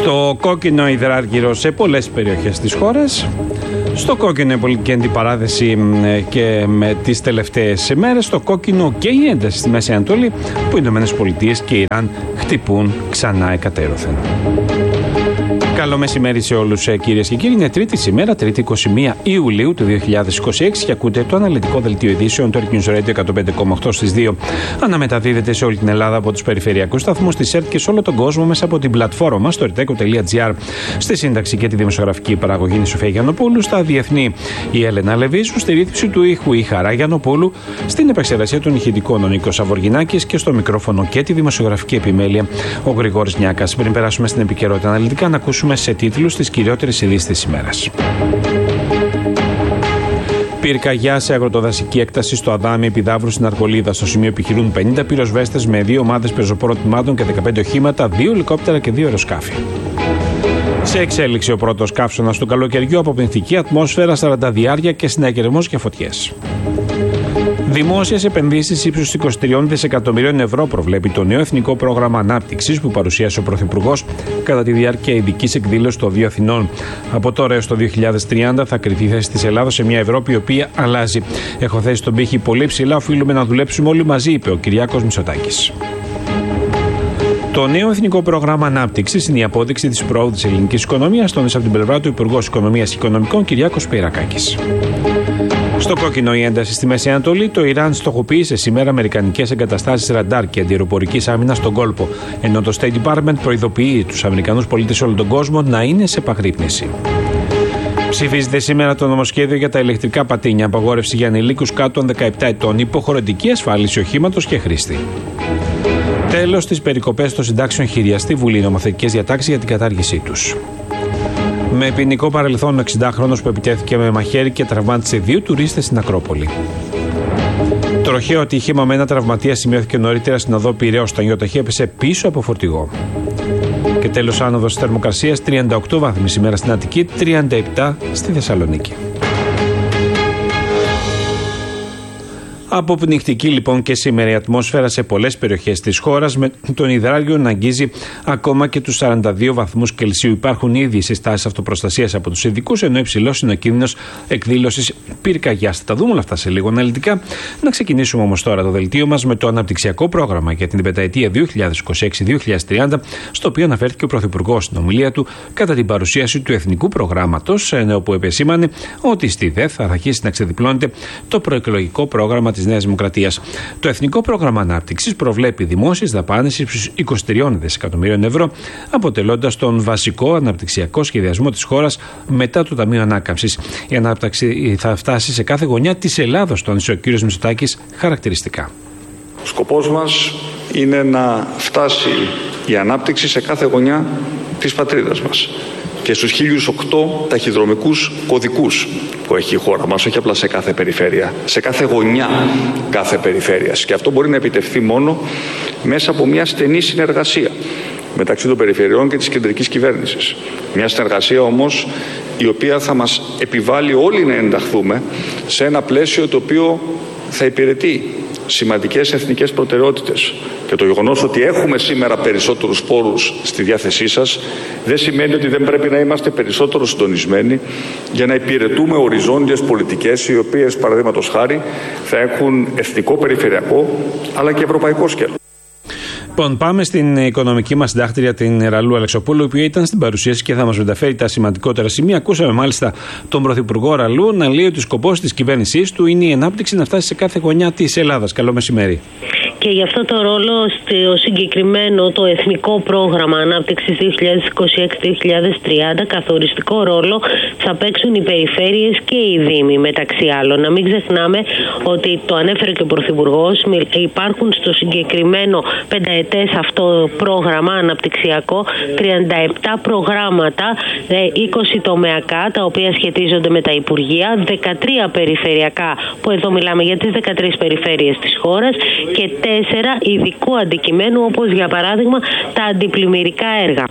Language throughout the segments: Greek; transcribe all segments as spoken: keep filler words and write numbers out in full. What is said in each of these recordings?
Στο κόκκινο υδράργυρο σε πολλές περιοχές της χώρας. Στο κόκκινο η πολιτική αντιπαράθεση και με τις τελευταίες μέρες. Στο κόκκινο και η ένταση στη Μέση Ανατολή, που οι Ηνωμένες Πολιτείες και η Ιράν χτυπούν ξανά εκατέρωθεν. Καλό μεσημέρι σε όλους, κυρίες και κύριοι. Είναι τρίτη σήμερα, τρίτη είκοσι μία Ιουλίου του δύο χιλιάδες είκοσι έξι και ακούτε το αναλυτικό δελτίο ειδήσεων του News Radio εκατόν πέντε κόμμα οκτώ στις δύο. Αναμεταδίδεται σε όλη την Ελλάδα από τους περιφερειακούς σταθμούς της ΕΡΤ και σε όλο τον κόσμο μέσα από την πλατφόρμα μας στο ερτέκο τελεία τζι άρ. Στη σύνταξη και τη δημοσιογραφική παραγωγή είναι η Σοφία Γιαννοπούλου. Στα διεθνή η Έλενα Λεβίσου. Στη ρύθμιση του ήχου η Χαρά Γιαννοπούλου. Στην επεξεργασία των ηχητικών ο Νίκος Αβοργινάκης και στο μικρόφωνο και τη δημοσιογραφική επιμέλεια ο Γρηγόρης Νιάκας. Πριν περάσουμε στην επικαιρότητα αναλυτικά, να ακούσουμε σε τίτλους τις κυριότερες ειδήσεις της ημέρας. Πυρκαγιά σε αγροτοδασική έκταση στο Αδάμι Επιδαύρου στην Αργολίδα. Στο σημείο επιχειρούν πενήντα πυροσβέστες με δύο ομάδες πεζοπόρων τμήματων και δεκαπέντε οχήματα, δύο ελικόπτερα και δύο αεροσκάφη. Σε εξέλιξη ο πρώτος καύσωνας του καλοκαιριού από πνευστική ατμόσφαιρα, σαρανταδιάρια και συναγερμός για φωτιές. Δημόσιες επενδύσεις ύψους είκοσι τρία δισεκατομμυρίων ευρώ προβλέπει το νέο Εθνικό Πρόγραμμα Ανάπτυξης που παρουσίασε ο Πρωθυπουργός κατά τη διάρκεια ειδικής εκδήλωσης των δύο Αθηνών. Από τώρα έως το δύο χιλιάδες τριάντα θα κριθεί η θέση της Ελλάδας σε μια Ευρώπη η οποία αλλάζει. Έχω θέσει τον πύχη πολύ ψηλά, οφείλουμε να δουλέψουμε όλοι μαζί, είπε ο Κυριάκος Μητσοτάκης. Το νέο Εθνικό Πρόγραμμα Ανάπτυξης είναι η απόδειξη της προόδου της ελληνικής οικονομίας, τόνισε από την πλευρά του Υπουργός Οικονομίας και Οικονομικών Κυριάκος Πειρακάκης. Στο κόκκινο η ένταση στη Μέση Ανατολή, το Ιράν στοχοποίησε σήμερα αμερικανικές εγκαταστάσεις ραντάρ και αντιεροπορικής άμυνας στον κόλπο, ενώ το State Department προειδοποιεί τους Αμερικανούς πολίτες σε όλο τον κόσμο να είναι σε επαγρύπνηση. Ψηφίζεται σήμερα το νομοσχέδιο για τα ηλεκτρικά πατίνια, απαγόρευση για ανηλίκους κάτω των δεκαεπτά ετών, υποχρεωτική ασφάλιση οχήματος και χρήστη. Τέλος, στις περικοπές των συντάξεων χειριαστή Βουλή νομοθετικές διατάξεις για την κατάργησή τους. Με ποινικό παρελθόν ο εξηντάχρονος που επιτέθηκε με μαχαίρι και τραυμάτισε δύο τουρίστες στην Ακρόπολη. Τροχαίο ατύχημα με ένα τραυματία σημειώθηκε νωρίτερα στην οδό Πειραιώς. Το νιωταχή έπεσε πίσω από φορτηγό. Και τέλος, άνοδος της θερμοκρασίας, τριάντα οκτώ βαθμοί σήμερα στην Αττική, τριάντα επτά στη Θεσσαλονίκη. Αποπνιχτική λοιπόν και σήμερα η ατμόσφαιρα σε πολλές περιοχές της χώρας, με τον υδράργυρο να αγγίζει ακόμα και τους σαράντα δύο βαθμούς Κελσίου. Υπάρχουν ήδη συστάσεις αυτοπροστασίας από τους ειδικούς, ενώ υψηλός είναι ο κίνδυνος εκδήλωσης πυρκαγιάς. Θα τα δούμε όλα αυτά σε λίγο αναλυτικά. Να ξεκινήσουμε όμως τώρα το δελτίο μας με το αναπτυξιακό πρόγραμμα για την πενταετία δύο χιλιάδες είκοσι έξι δύο χιλιάδες τριάντα, στο οποίο αναφέρθηκε ο Πρωθυπουργός στην ομιλία του κατά την παρουσίαση του Εθνικού Προγράμματος, όπου επεσήμανε ότι στη ΔΕΘ θα αρχίσει να ξεδιπλώνεται το προεκλογικό πρόγραμμα της Νέας Δημοκρατίας. Το Εθνικό Πρόγραμμα Ανάπτυξης προβλέπει δημόσιες δαπάνες ύψους είκοσι τρία δισεκατομμυρίων ευρώ, αποτελώντας τον βασικό αναπτυξιακό σχεδιασμό της χώρας μετά το Ταμείο Ανάκαμψης. Η ανάπτυξη θα φτάσει σε κάθε γωνιά της Ελλάδος, τόνισε ο κ. Μητσοτάκης χαρακτηριστικά. Ο σκοπός μας είναι να φτάσει η ανάπτυξη σε κάθε γωνιά της πατρίδας μας και στους χίλιους οκτώ ταχυδρομικούς κωδικούς που έχει η χώρα μας, όχι απλά σε κάθε περιφέρεια, σε κάθε γωνιά κάθε περιφέρειας. Και αυτό μπορεί να επιτευχθεί μόνο μέσα από μια στενή συνεργασία μεταξύ των περιφερειών και της κεντρικής κυβέρνησης. Μια συνεργασία όμως η οποία θα μας επιβάλλει όλοι να ενταχθούμε σε ένα πλαίσιο το οποίο θα υπηρετεί σημαντικές εθνικές προτεραιότητες. Και το γεγονός ότι έχουμε σήμερα περισσότερους πόρους στη διάθεσή σας δεν σημαίνει ότι δεν πρέπει να είμαστε περισσότερο συντονισμένοι για να υπηρετούμε οριζόντιες πολιτικές οι οποίες, παραδείγματος χάρη, θα έχουν εθνικό, περιφερειακό αλλά και ευρωπαϊκό σκέλος. Λοιπόν, πάμε στην οικονομική μας συντάκτρια, την Ραλού Αλεξοπούλου, η οποία ήταν στην παρουσίαση και θα μας μεταφέρει τα σημαντικότερα σημεία. Ακούσαμε μάλιστα τον Πρωθυπουργό Ραλού να λέει ότι σκοπός της κυβέρνησής του είναι η ανάπτυξη να φτάσει σε κάθε γωνιά της Ελλάδας. Καλό μεσημέρι. Και γι' αυτό το ρόλο στο συγκεκριμένο το Εθνικό Πρόγραμμα Ανάπτυξης δύο χιλιάδες είκοσι έξι δύο χιλιάδες τριάντα καθοριστικό ρόλο θα παίξουν οι περιφέρειες και οι δήμοι μεταξύ άλλων. Να μην ξεχνάμε ότι το ανέφερε και ο Πρωθυπουργός, υπάρχουν στο συγκεκριμένο πενταετές αυτό πρόγραμμα αναπτυξιακό τριάντα επτά προγράμματα, είκοσι τομεακά τα οποία σχετίζονται με τα Υπουργεία, δεκατρία περιφερειακά που εδώ μιλάμε για τις δεκατρείς περιφέρειες της χώρας και τέσσερα ειδικού αντικειμένου όπως για παράδειγμα τα αντιπλημμυρικά έργα.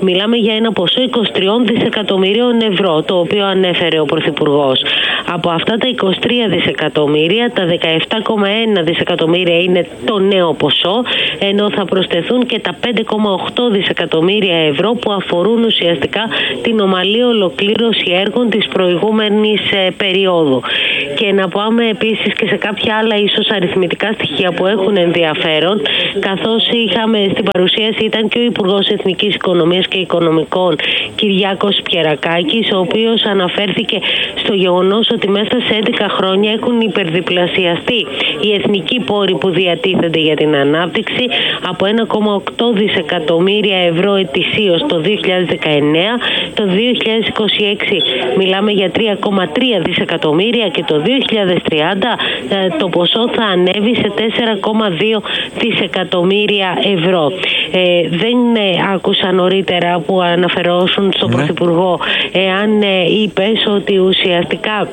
Μιλάμε για ένα ποσό είκοσι τρία δισεκατομμυρίων ευρώ, το οποίο ανέφερε ο Πρωθυπουργός. Από αυτά τα είκοσι τρία δισεκατομμύρια, τα δεκαεπτά κόμμα ένα δισεκατομμύρια είναι το νέο ποσό, ενώ θα προσθεθούν και τα πέντε κόμμα οκτώ δισεκατομμύρια ευρώ που αφορούν ουσιαστικά την ομαλή ολοκλήρωση έργων της προηγούμενης ε, περίοδου. Και να πάμε επίσης και σε κάποια άλλα ίσως αριθμητικά στοιχεία που έχουν ενδιαφέρον, καθώς είχαμε στην παρουσίαση ήταν και ο Υπουργός Εθνικής Οικονομίας και Οικονομικών Κυριάκος Πιερακάκης, ο οποίος αναφέρθηκε στο γεγονός ότι μέσα σε έντεκα χρόνια έχουν υπερδιπλασιαστεί οι εθνικοί πόροι που διατίθενται για την ανάπτυξη από ένα κόμμα οκτώ δισεκατομμύρια ευρώ ετησίως το δύο χιλιάδες δεκαεννέα, το δύο χιλιάδες είκοσι έξι μιλάμε για τρία κόμμα τρία δισεκατομμύρια και το δύο χιλιάδες τριάντα το ποσό θα ανέβει σε τέσσερα κόμμα δύο δισεκατομμύρια ευρώ. Ε, δεν ε, άκουσα νωρίτερα που αναφερόσουν στον ναι. Πρωθυπουργό εάν ε, είπες ότι ουσιαστικά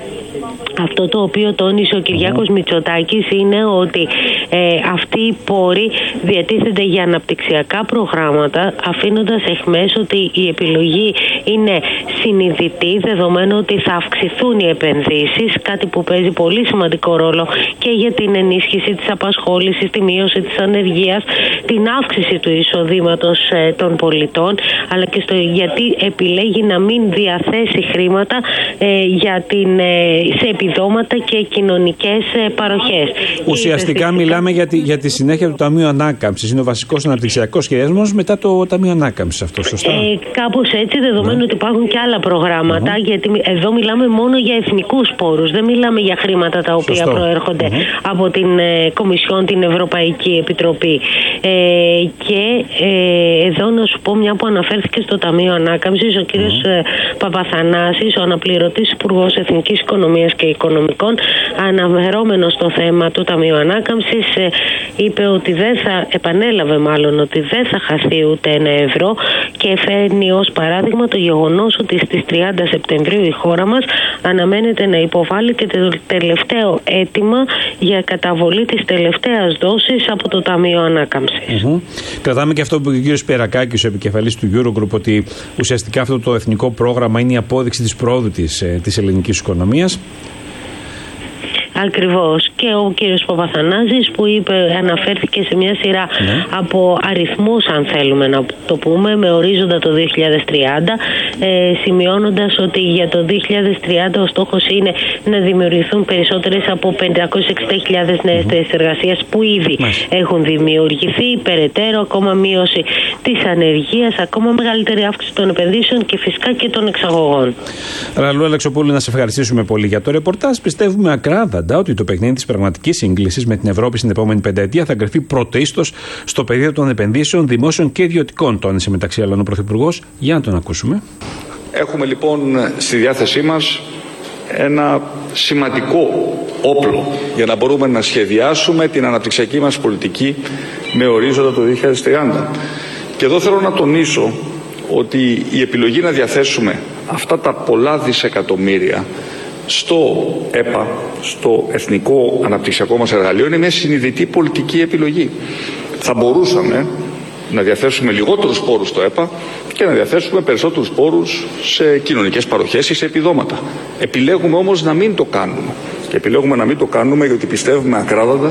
αυτό το οποίο τόνισε ο Κυριάκος Μητσοτάκης είναι ότι ε, αυτοί οι πόροι διατίθενται για αναπτυξιακά προγράμματα, αφήνοντας εχμές ότι η επιλογή είναι συνειδητή, δεδομένου ότι θα αυξηθούν οι επενδύσεις, κάτι που παίζει πολύ σημαντικό ρόλο και για την ενίσχυση της απασχόλησης, τη μείωση της ανεργίας, την αύξηση του εισοδήματος ε, των πολιτών, αλλά και στο γιατί επιλέγει να μην διαθέσει χρήματα ε, για την, ε, σε επιδόματα και κοινωνικές ε, παροχές. Ουσιαστικά και μιλάμε για τη, για τη συνέχεια του Ταμείου Ανάκαμψης. Είναι ο βασικός αναπτυξιακός σχεδιασμός μετά το Ταμείο Ανάκαμψης, αυτό σωστά? Ε, κάπως έτσι, δεδομένου ναι. ότι υπάρχουν και άλλα προγράμματα, mm-hmm. γιατί εδώ μιλάμε μόνο για εθνικούς πόρους, δεν μιλάμε για χρήματα τα οποία Σωστό. προέρχονται mm-hmm. από την ε, Κομισιόν, την Ευρωπαϊκή Επιτροπή. Ε, και ε, εδώ να σου πω, μια που αναφέρθηκε στο Ταμείο Ανάκαμψης, ο κύριος mm-hmm. Παπαθανάσης, ο αναπληρωτής Υπουργός Εθνικής Οικονομίας και Οικονομικών, αναφερόμενος στο θέμα του Ταμείου Ανάκαμψης, ε, είπε ότι δεν θα, επανέλαβε μάλλον ότι δεν θα χαθεί ούτε ένα ευρώ και φέρνει ως παράδειγμα το γεγονός ότι στις τριάντα Σεπτεμβρίου η χώρα μας αναμένεται να υποβάλει και το τελευταίο αίτημα για καταβολή της τελευταίας δόσης από το Ταμείο Ανάκαμψης. Mm-hmm. Κρατάμε και αυτό που είπε ο κ. Πιερακάκης, ο επικεφαλής του Eurogroup, ότι ουσιαστικά αυτό το εθνικό πρόγραμμα είναι η απόδειξη της πρόοδου της, της ελληνικής οικονομίας. Ακριβώς. Και ο κύριος Παπαθανάζης που είπε, αναφέρθηκε σε μια σειρά ναι. από αριθμούς, αν θέλουμε να το πούμε, με ορίζοντα το δύο χιλιάδες τριάντα, ε, σημειώνοντας ότι για το δύο χιλιάδες τριάντα ο στόχος είναι να δημιουργηθούν περισσότερες από πεντακόσιες εξήντα χιλιάδες νέες mm-hmm. θέσεις εργασίας που ήδη mm-hmm. έχουν δημιουργηθεί, περαιτέρω ακόμα μείωση της ανεργίας, ακόμα μεγαλύτερη αύξηση των επενδύσεων και φυσικά και των εξαγωγών. Ραλού Αλεξοπούλου, να σε ευχαριστήσουμε πολύ για το ρεπορτάζ. Πιστεύουμε ακράδαντα ότι το παιχνίδι της πραγματικής σύγκλησης με την Ευρώπη στην επόμενη πενταετία θα κρυφτεί πρωτίστως στο πεδίο των επενδύσεων δημόσιων και ιδιωτικών, τόνισε μεταξύ άλλων ο Πρωθυπουργός. Για να τον ακούσουμε. Έχουμε λοιπόν στη διάθεσή μας ένα σημαντικό όπλο για να μπορούμε να σχεδιάσουμε την αναπτυξιακή μας πολιτική με ορίζοντα το δύο χιλιάδες τριάντα. Και εδώ θέλω να τονίσω ότι η επιλογή να διαθέσουμε αυτά τα πολλά δισεκατομμύρια στο ΕΠΑ, στο Εθνικό Αναπτυξιακό μας Εργαλείο, είναι μια συνειδητή πολιτική επιλογή. Θα μπορούσαμε να διαθέσουμε λιγότερους πόρους στο ΕΠΑ και να διαθέσουμε περισσότερους πόρους σε κοινωνικές παροχές ή σε επιδόματα. Επιλέγουμε όμως να μην το κάνουμε. Και επιλέγουμε να μην το κάνουμε γιατί πιστεύουμε ακράδαντα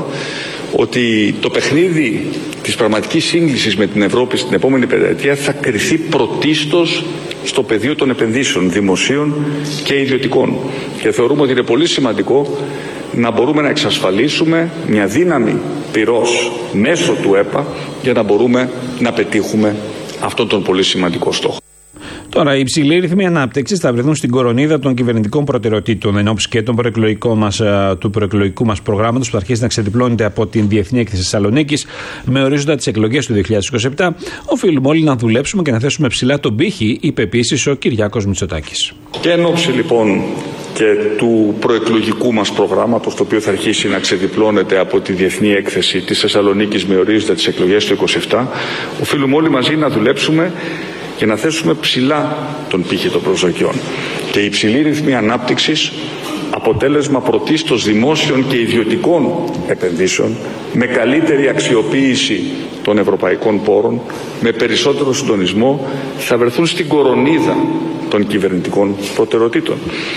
ότι το παιχνίδι της πραγματικής σύγκλησης με την Ευρώπη στην επόμενη πενταετία θα κριθεί πρωτίστως στο πεδίο των επενδύσεων δημοσίων και ιδιωτικών. Και θεωρούμε ότι είναι πολύ σημαντικό να μπορούμε να εξασφαλίσουμε μια δύναμη πυρός μέσω του ΕΠΑ για να μπορούμε να πετύχουμε αυτόν τον πολύ σημαντικό στόχο. Τώρα, οι υψηλοί ρυθμοί ανάπτυξης θα βρεθούν στην κορονίδα των κυβερνητικών προτεραιοτήτων εν ώψη και των μας, του προεκλογικού μας προγράμματος που θα αρχίσει να ξεδιπλώνεται από την Διεθνή Έκθεση Θεσσαλονίκης με ορίζοντα τις εκλογές του δύο χιλιάδες είκοσι επτά. Οφείλουμε όλοι να δουλέψουμε και να θέσουμε ψηλά τον πύχη, είπε επίσης ο Κυριάκος Μητσοτάκης. Και εν ώψη λοιπόν και του προεκλογικού μας προγράμματος, το οποίο θα αρχίσει να ξεδιπλώνεται από τη Διεθνή Έκθεση της Θεσσαλονίκης με ορίζοντα τις εκλογές του είκοσι επτά, οφείλουμε όλοι μαζί να δουλέψουμε και να θέσουμε ψηλά τον πύχη των προσδοκιών. Και οι υψηλοί ρυθμοί ανάπτυξης αποτέλεσμα πρωτίστως δημόσιων και ιδιωτικών επενδύσεων, με καλύτερη αξιοποίηση των ευρωπαϊκών πόρων, με περισσότερο συντονισμό, θα βρεθούν στην κορονίδα των κυβερνητικών προτεραιοτήτων.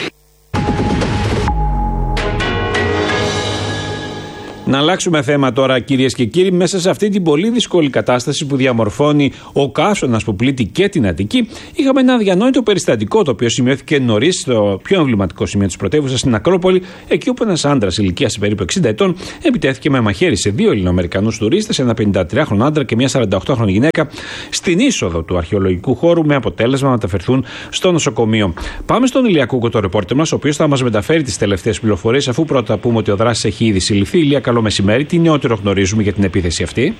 Να αλλάξουμε θέμα τώρα, κυρίες και κύριοι, μέσα σε αυτή την πολύ δύσκολη κατάσταση που διαμορφώνει ο καύσωνας που πλήττει και την Αττική. Είχαμε ένα αδιανόητο περιστατικό το οποίο σημειώθηκε νωρίς στο πιο εμβληματικό σημείο της πρωτεύουσας, στην Ακρόπολη, εκεί όπου ένας άντρας ηλικίας περίπου εξήντα ετών επιτέθηκε με μαχαίρι σε δύο Ελληνοαμερικανούς τουρίστες, ένα πενηντατριάχρονο άντρα και μια σαρανταοκτάχρονη γυναίκα, στην είσοδο του αρχαιολογικού χώρου, με αποτέλεσμα να μεταφερθούν στο νοσοκομείο. Πάμε στον Ηλία Κούκο, το ρεπόρτερ μας, ο οποίος θα μας μεταφέρει τις τελευταίες πληροφορίες, αφού πρώτα πούμε ότι ο δράστης έχει ήδη συλληφθεί. Ηλία, καλό μεσημέρι. Τι νεότερο γνωρίζουμε για την επίθεση αυτή?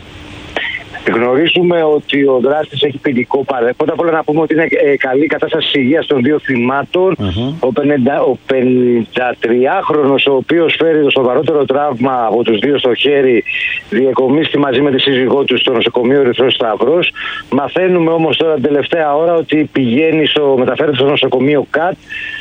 Γνωρίζουμε ότι ο δράστης έχει ποινικό παρέλθον. Πρώτα απ' όλα να πούμε ότι είναι ε, καλή κατάσταση υγείας των δύο θυμάτων. Uh-huh. Ο, πενήντα, ο πενηντατριάχρονος, ο οποίος φέρει το σοβαρότερο τραύμα από τους δύο στο χέρι, διεκομίστη μαζί με τη σύζυγό του στο νοσοκομείο Ερυθρός Σταυρός. Μαθαίνουμε όμως τώρα την τελευταία ώρα ότι πηγαίνει στο, μεταφέρεται στο νοσοκομείο ΚΑΤ.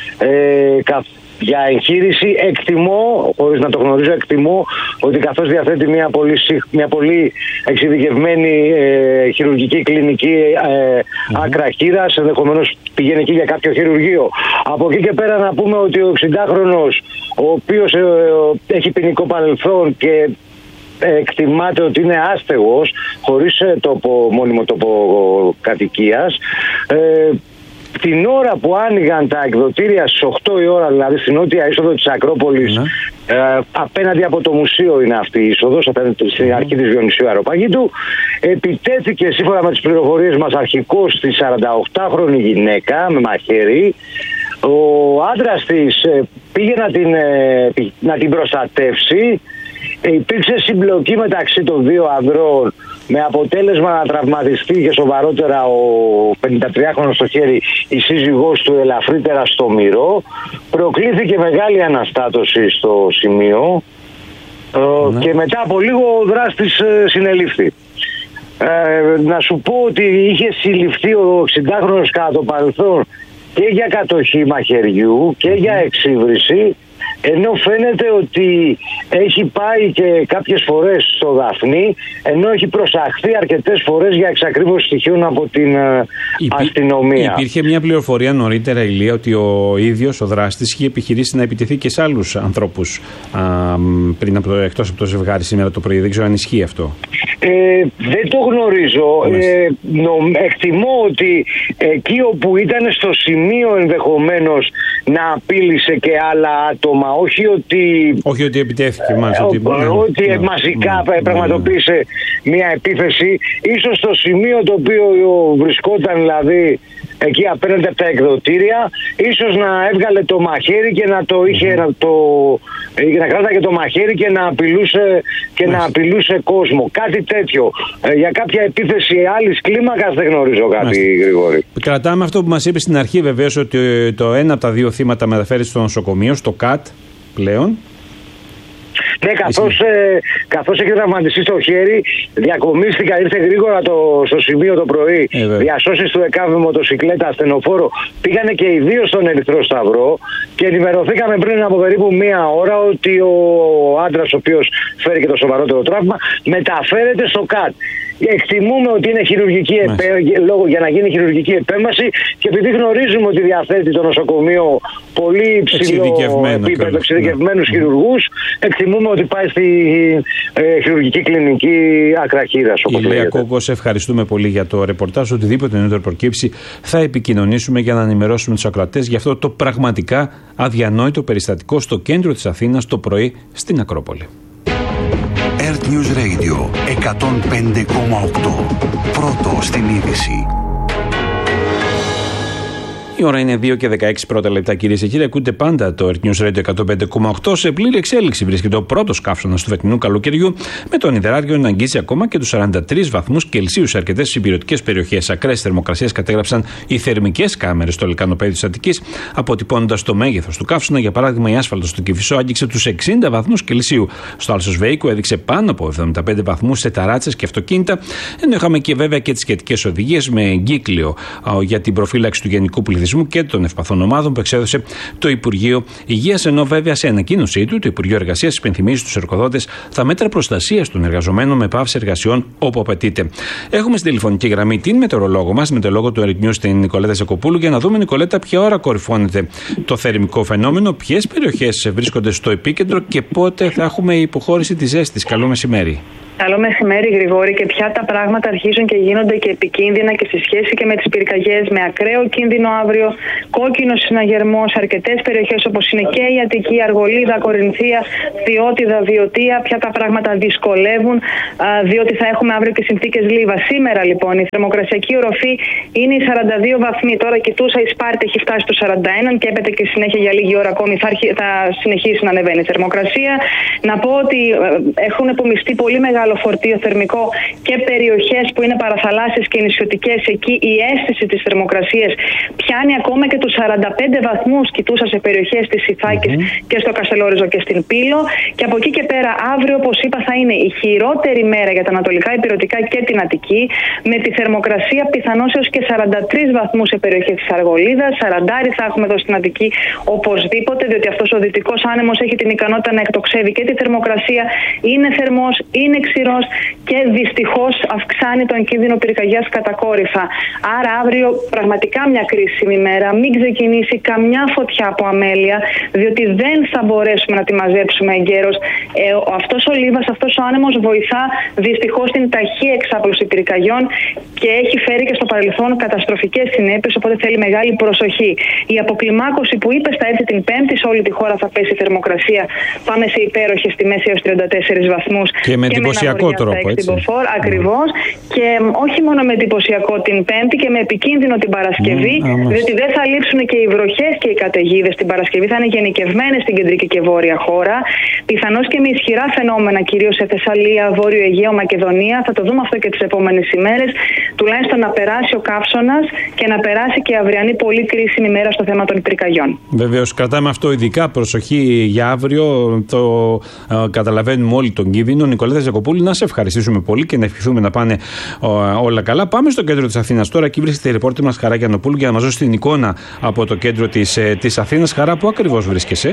Ε, καθ, για εγχείρηση. Εκτιμώ, χωρίς να το γνωρίζω, εκτιμώ ότι καθώς διαθέτει μια πολύ, μια πολύ εξειδικευμένη ε, χειρουργική κλινική ε, mm-hmm. άκρα χείρας, ενδεχομένως πηγαίνει εκεί για κάποιο χειρουργείο. Από εκεί και πέρα να πούμε ότι ο εξηντάχρονος, ο οποίος ε, ε, έχει ποινικό παρελθόν και εκτιμάται ότι είναι άστεγος, χωρίς ε, τόπο, μόνιμο τόπο κατοικίας, ε, την ώρα που άνοιγαν τα εκδοτήρια στις οκτώ η ώρα, δηλαδή στην νότια είσοδο της Ακρόπολης, ναι. ε, απέναντι από το μουσείο είναι αυτή η είσοδος, απέναντι στην mm. αρχή της Διονυσίου Αεροπαγήτου, επιτέθηκε σύμφωνα με τις πληροφορίες μας αρχικώς στη σαρανταοκτάχρονη γυναίκα με μαχαίρι. Ο άντρας της ε, πήγε να την, ε, να την προστατεύσει. Ε, υπήρξε συμπλοκή μεταξύ των δύο ανδρών, με αποτέλεσμα να τραυματιστεί και σοβαρότερα ο πενηντατριάχρονος στο χέρι, η σύζυγός του ελαφρύτερα στο μυρό. Προκλήθηκε μεγάλη αναστάτωση στο σημείο ναι. και μετά από λίγο ο δράστης ε, συνελήφθη. Ε, να σου πω ότι είχε συλληφθεί ο εξηντάχρονος κατά το παρελθόν και για κατοχή μαχαιριού και για εξύβριση, ενώ φαίνεται ότι έχει πάει και κάποιες φορές στο Δαφνί, ενώ έχει προσαχθεί αρκετές φορές για εξακρίβωση στοιχείων από την Υπή... αστυνομία. Υπήρχε μια πληροφορία νωρίτερα, Ηλία, ότι ο ίδιος ο δράστης είχε επιχειρήσει να επιτεθεί και σε άλλους ανθρώπους α, πριν από το, εκτός από το ζευγάρι σήμερα το πρωί. Δεν ξέρω αν ισχύει αυτό. Ε, δεν το γνωρίζω. Ε, νο, εκτιμώ ότι εκεί όπου ήταν στο σημείο ενδεχομένως να απείλησε και άλλα άτομα, όχι ότι, όχι ότι επιτέθηκε μάλιστα, ότι, ότι ναι, μαζικά ναι, πραγματοποίησε ναι. μια επίθεση, ίσως στο σημείο το οποίο βρισκόταν, δηλαδή εκεί απέναντι από τα εκδοτήρια, ίσως να έβγαλε το μαχαίρι και να το είχε, mm. να, το, να κράταγε το μαχαίρι και να απειλούσε, και να απειλούσε κόσμο. Κάτι τέτοιο. Ε, για κάποια επίθεση άλλης κλίμακας δεν γνωρίζω κάτι, Μάλιστα. Γρηγόρη. Κρατάμε αυτό που μας είπε στην αρχή, βεβαίως, ότι το ένα από τα δύο θύματα μεταφέρει στο νοσοκομείο, στο ΚΑΤ πλέον. Ναι, καθώς, ε, καθώς έχει τραυματιστεί στο χέρι, διακομίστηκα, ήρθε γρήγορα το, στο σημείο το πρωί, ε, διασώσεις του ΕΚΑΒ με μοτοσυκλέτα, ασθενοφόρο, πήγανε και οι δύο στον Ερυθρό Σταυρό και ενημερωθήκαμε πριν από περίπου μία ώρα ότι ο άντρας ο οποίος φέρει και το σοβαρότερο τραύμα μεταφέρεται στο ΚΑΤ. Εκτιμούμε ότι είναι χειρουργική επέ... λόγω για να γίνει χειρουργική επέμβαση, και επειδή γνωρίζουμε ότι διαθέτει το νοσοκομείο πολύ υψηλό επίπεδο, εξειδικευμένους ναι. χειρουργούς, εκτιμούμε ότι πάει στη ε, χειρουργική κλινική άκρα χείρας. Ηλία Κόκο, σε ευχαριστούμε πολύ για το ρεπορτάζ. Οτιδήποτε νεότερο προκύψει θα επικοινωνήσουμε για να ενημερώσουμε τους ακροατές για αυτό το πραγματικά αδιανόητο περιστατικό στο κέντρο της Αθήνας το πρωί στην Ακρόπολη. Earth News Radio εκατόν πέντε κόμμα οκτώ. Πρώτο στην είδηση. Η ώρα είναι δύο και δεκαέξι πρώτα λεπτά, κυρίες και κύριοι. Ακούτε πάντα το Earth News Radio εκατόν πέντε κόμμα οκτώ. Σε πλήρη εξέλιξη βρίσκεται ο πρώτος καύσωνας του φετινού καλοκαιριού, με τον υδράργυρο να αγγίζει ακόμα και τους σαράντα τρεις βαθμούς Κελσίου σε αρκετές υπηρετικές περιοχές. Ακραίες θερμοκρασίες κατέγραψαν οι θερμικές κάμερες στο λεκανοπέδιο της Αττικής, αποτυπώνοντας το μέγεθος του καύσωνα. Για παράδειγμα, η άσφαλτος στο Κηφισό άγγιξε τους εξήντα βαθμούς Κελσίου. Στο Άλσος Βέικου έδειξε πάνω από εβδομήντα πέντε βαθμούς σε ταράτσες και αυτοκίνητα. Ενώ είχαμε και βέβαια και τις σχετικές οδηγίες με εγκύκλιο για την προφύλαξη του γενικού πληθυσμού πληθυσμού και των ευπαθών ομάδων που εξέδωσε το Υπουργείο Υγείας. Ενώ βέβαια σε ανακοίνωσή του, το Υπουργείο Εργασίας υπενθυμίζει στους εργοδότες τα μέτρα προστασίας των εργαζομένων με πάυση εργασιών όπου απαιτείται. Έχουμε στην τηλεφωνική γραμμή την μετεωρολόγο μας, μετεωρολόγο του Earth News, την Νικολέτα Ζακοπούλου, για να δούμε, Νικολέτα, ποια ώρα κορυφώνεται το θερμικό φαινόμενο, ποιες περιοχές βρίσκονται στο επίκεντρο και πότε θα έχουμε υποχώρηση της ζέστης. Καλό μεσημέρι. Καλό μεσημέρι, Γρηγόρη. Και πια τα πράγματα αρχίζουν και γίνονται και επικίνδυνα και στη σχέση και με τις πυρκαγιές, με ακραίο κίνδυνο αύριο, κόκκινο συναγερμός σε αρκετές περιοχές όπως είναι και η Αττική, Αργολίδα, Κορινθία, Διώτιδα, Βιωτία. Πια τα πράγματα δυσκολεύουν, διότι θα έχουμε αύριο και συνθήκες λίβα. Σήμερα λοιπόν η θερμοκρασιακή οροφή είναι οι σαράντα δύο βαθμοί. Τώρα κοιτούσα, η Σπάρτη έχει φτάσει στους σαράντα ένα και έπεται και συνέχεια για λίγη ώρα ακόμη θα, αρχι... θα συνεχίσει να ανεβαίνει η θερμοκρασία. Να πω ότι έχουν απομειστεί πολύ μεγάλο φορτίο θερμικό και περιοχές που είναι παραθαλάσσιες και νησιωτικές. Εκεί η αίσθηση της θερμοκρασίας πιάνει ακόμα και τους σαράντα πέντε βαθμούς. Κοιτούσα σε περιοχές της Ιθάκης mm-hmm. και στο Καστελόριζο και στην Πύλο. Και από εκεί και πέρα, αύριο, όπως είπα, θα είναι η χειρότερη μέρα για τα ανατολικά υπηρετικά και την Αττική, με τη θερμοκρασία πιθανώς έως και σαράντα τρεις βαθμούς σε περιοχές της Αργολίδας. σαράντα θα έχουμε εδώ στην Αττική οπωσδήποτε, διότι αυτός ο δυτικός άνεμος έχει την ικανότητα να εκτοξεύει και τη θερμοκρασία. Είναι θερμός, είναι ξηρός και δυστυχώς αυξάνει τον κίνδυνο πυρκαγιάς κατακόρυφα. Άρα αύριο πραγματικά μια κρίσιμη μέρα. Μην ξεκινήσει καμιά φωτιά από αμέλεια, διότι δεν θα μπορέσουμε να τη μαζέψουμε εγκαίρως. Ε, αυτός ο λίβας, αυτός ο άνεμος βοηθά δυστυχώς την ταχεία εξάπλωση πυρκαγιών και έχει φέρει και στο παρελθόν καταστροφικές συνέπειες, οπότε θέλει μεγάλη προσοχή. Η αποκλιμάκωση που είπε θα έρθει την Πέμπτη, σε όλη τη χώρα θα πέσει η θερμοκρασία. Πάμε σε υπέροχες τιμές έως τριάντα τέσσερις βαθμούς. Και με εντυπωσιακό τρόπο, έτσι. Ακριβώς. Mm. Και όχι μόνο με εντυπωσιακό την Πέμπτη και με επικίνδυνο την Παρασκευή, mm, διότι δεν θα λείψουν και οι βροχές και οι καταιγίδες την Παρασκευή. Θα είναι γενικευμένες στην κεντρική και βόρεια χώρα. Πιθανώς και με ισχυρά φαινόμενα, κυρίως σε Θεσσαλία, Βόρειο Αιγαίο, Μακεδονία. Θα το δούμε αυτό και τις επόμενες ημέρες. Τουλάχιστον να περάσει ο καύσωνας και να περάσει και η αυριανή πολύ κρίσιμη μέρα στο θέμα των πυρκαγιών. Βεβαίως, κρατάμε αυτό ειδικά προσοχή για αύριο. Το ε, καταλαβαίνουμε όλοι τον κίνδυνο. Νικολέτα Ζακοπούλου, να σε ευχαριστήσουμε πολύ και να ευχηθούμε να πάνε ο, όλα καλά. Πάμε στο κέντρο της Αθήνας τώρα. Εκεί βρίσκεται η ρεπόρτερ μας Χαρά Γιαννοπούλου για να μας δώσει την εικόνα από το κέντρο της, ε, της Αθήνας. Χαρά, πού ακριβώς βρίσκεσαι?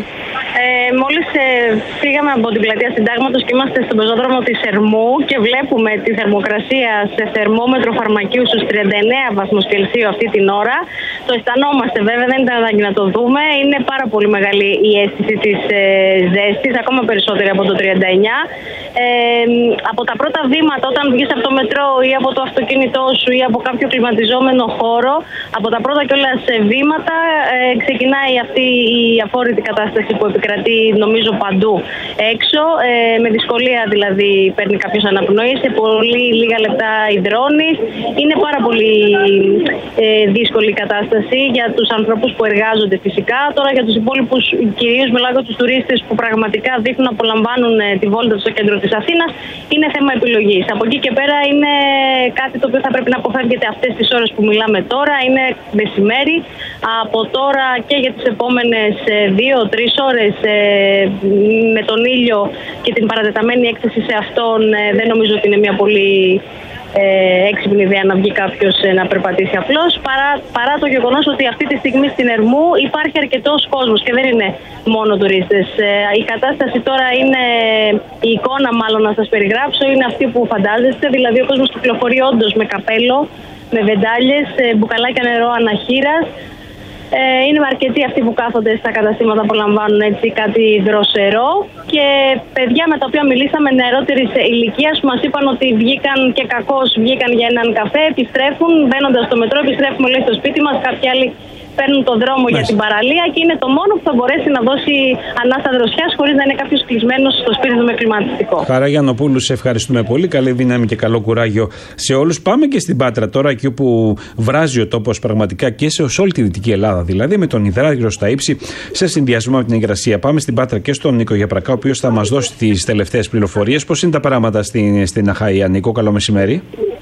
Ε, μόλις ε, φύγαμε από την πλατεία Συντάγματος και είμαστε στον πεζόδρομο της Ερμού και βλέπουμε τη θερμοκρασία σε θερμόμετρο φαρμακείου στους τριάντα εννέα βαθμούς Κελσίου αυτή την ώρα. Το αισθανόμαστε βέβαια, δεν ήταν ανάγκη να το δούμε. Είναι πάρα πολύ μεγάλη η αίσθηση της ε, ζέστης, ακόμα περισσότερη από το τριάντα εννέα. Ε, από τα πρώτα βήματα, όταν βγεις από το μετρό ή από το αυτοκίνητό σου ή από κάποιο κλιματιζόμενο χώρο, από τα πρώτα κιόλας βήματα ε, ξεκινάει αυτή η αφόρητη κατάσταση που επικρατεί νομίζω παντού έξω. Ε, με δυσκολία δηλαδή παίρνει κάποιος αναπνοή, σε πολύ λίγα λεπτά υδρώνεις. Είναι πάρα πολύ ε, δύσκολη η κατάσταση για τους ανθρώπους που εργάζονται φυσικά. Τώρα για τους υπόλοιπους, κυρίως μιλάω για τους τουρίστες που πραγματικά δείχνουν να απολαμβάνουν ε, τη βόλτα στο κέντρο της Αθήνας, είναι θέμα επιλογής. Από εκεί και πέρα είναι κάτι το οποίο θα πρέπει να αποφεύγεται αυτές τις ώρες που μιλάμε τώρα. Είναι μεσημέρι. Από τώρα και για τις επόμενες δύο τρεις ώρες ε, με τον ήλιο και την παρατεταμένη έκθεση σε αυτόν, ε, δεν νομίζω ότι είναι μια πολύ ε, έξυπνη ιδέα να βγει κάποιος ε, να περπατήσει απλώς, παρά, παρά το γεγονός ότι αυτή τη στιγμή στην Ερμού υπάρχει αρκετός κόσμος και δεν είναι μόνο τουρίστες. Ε, η κατάσταση τώρα είναι, η εικόνα μάλλον να σας περιγράψω, είναι αυτή που φαντάζεστε, δηλαδή ο κόσμος κυκλοφορεί όντως με καπέλο, με βεντάλιες, ε, μπουκαλάκια νερό αναχείρας. Ε, είναι αρκετοί αυτοί που κάθονται στα καταστήματα που λαμβάνουν έτσι κάτι δροσερό και παιδιά με τα οποία μιλήσαμε νεαρότερης ηλικίας που μας είπαν ότι βγήκαν και κακώς βγήκαν για έναν καφέ, επιστρέφουν, μπαίνοντας στο μετρό, επιστρέφουμε λέει στο σπίτι μας, κάποιοι άλλοι παίρνουν τον δρόμο Μάλιστα. για την παραλία και είναι το μόνο που θα μπορέσει να δώσει ανάσα δροσιάς χωρίς να είναι κάποιος κλεισμένος στο σπίτι του με κλιματιστικό. Χαρά Γιαννοπούλου, σε ευχαριστούμε πολύ. Καλή δύναμη και καλό κουράγιο σε όλους. Πάμε και στην Πάτρα τώρα, εκεί όπου βράζει ο τόπος πραγματικά και σε όλη τη Δυτική Ελλάδα, δηλαδή με τον υδράργυρο στα ύψη σε συνδυασμό με την υγρασία. Πάμε στην Πάτρα και στον Νίκο Γιαπρακά, ο οποίος θα μας δώσει τις τελευταίες πληροφορίες. Πώς είναι τα πράγματα στην, στην Αχαΐα, Νίκο? Καλό μεσημέρι.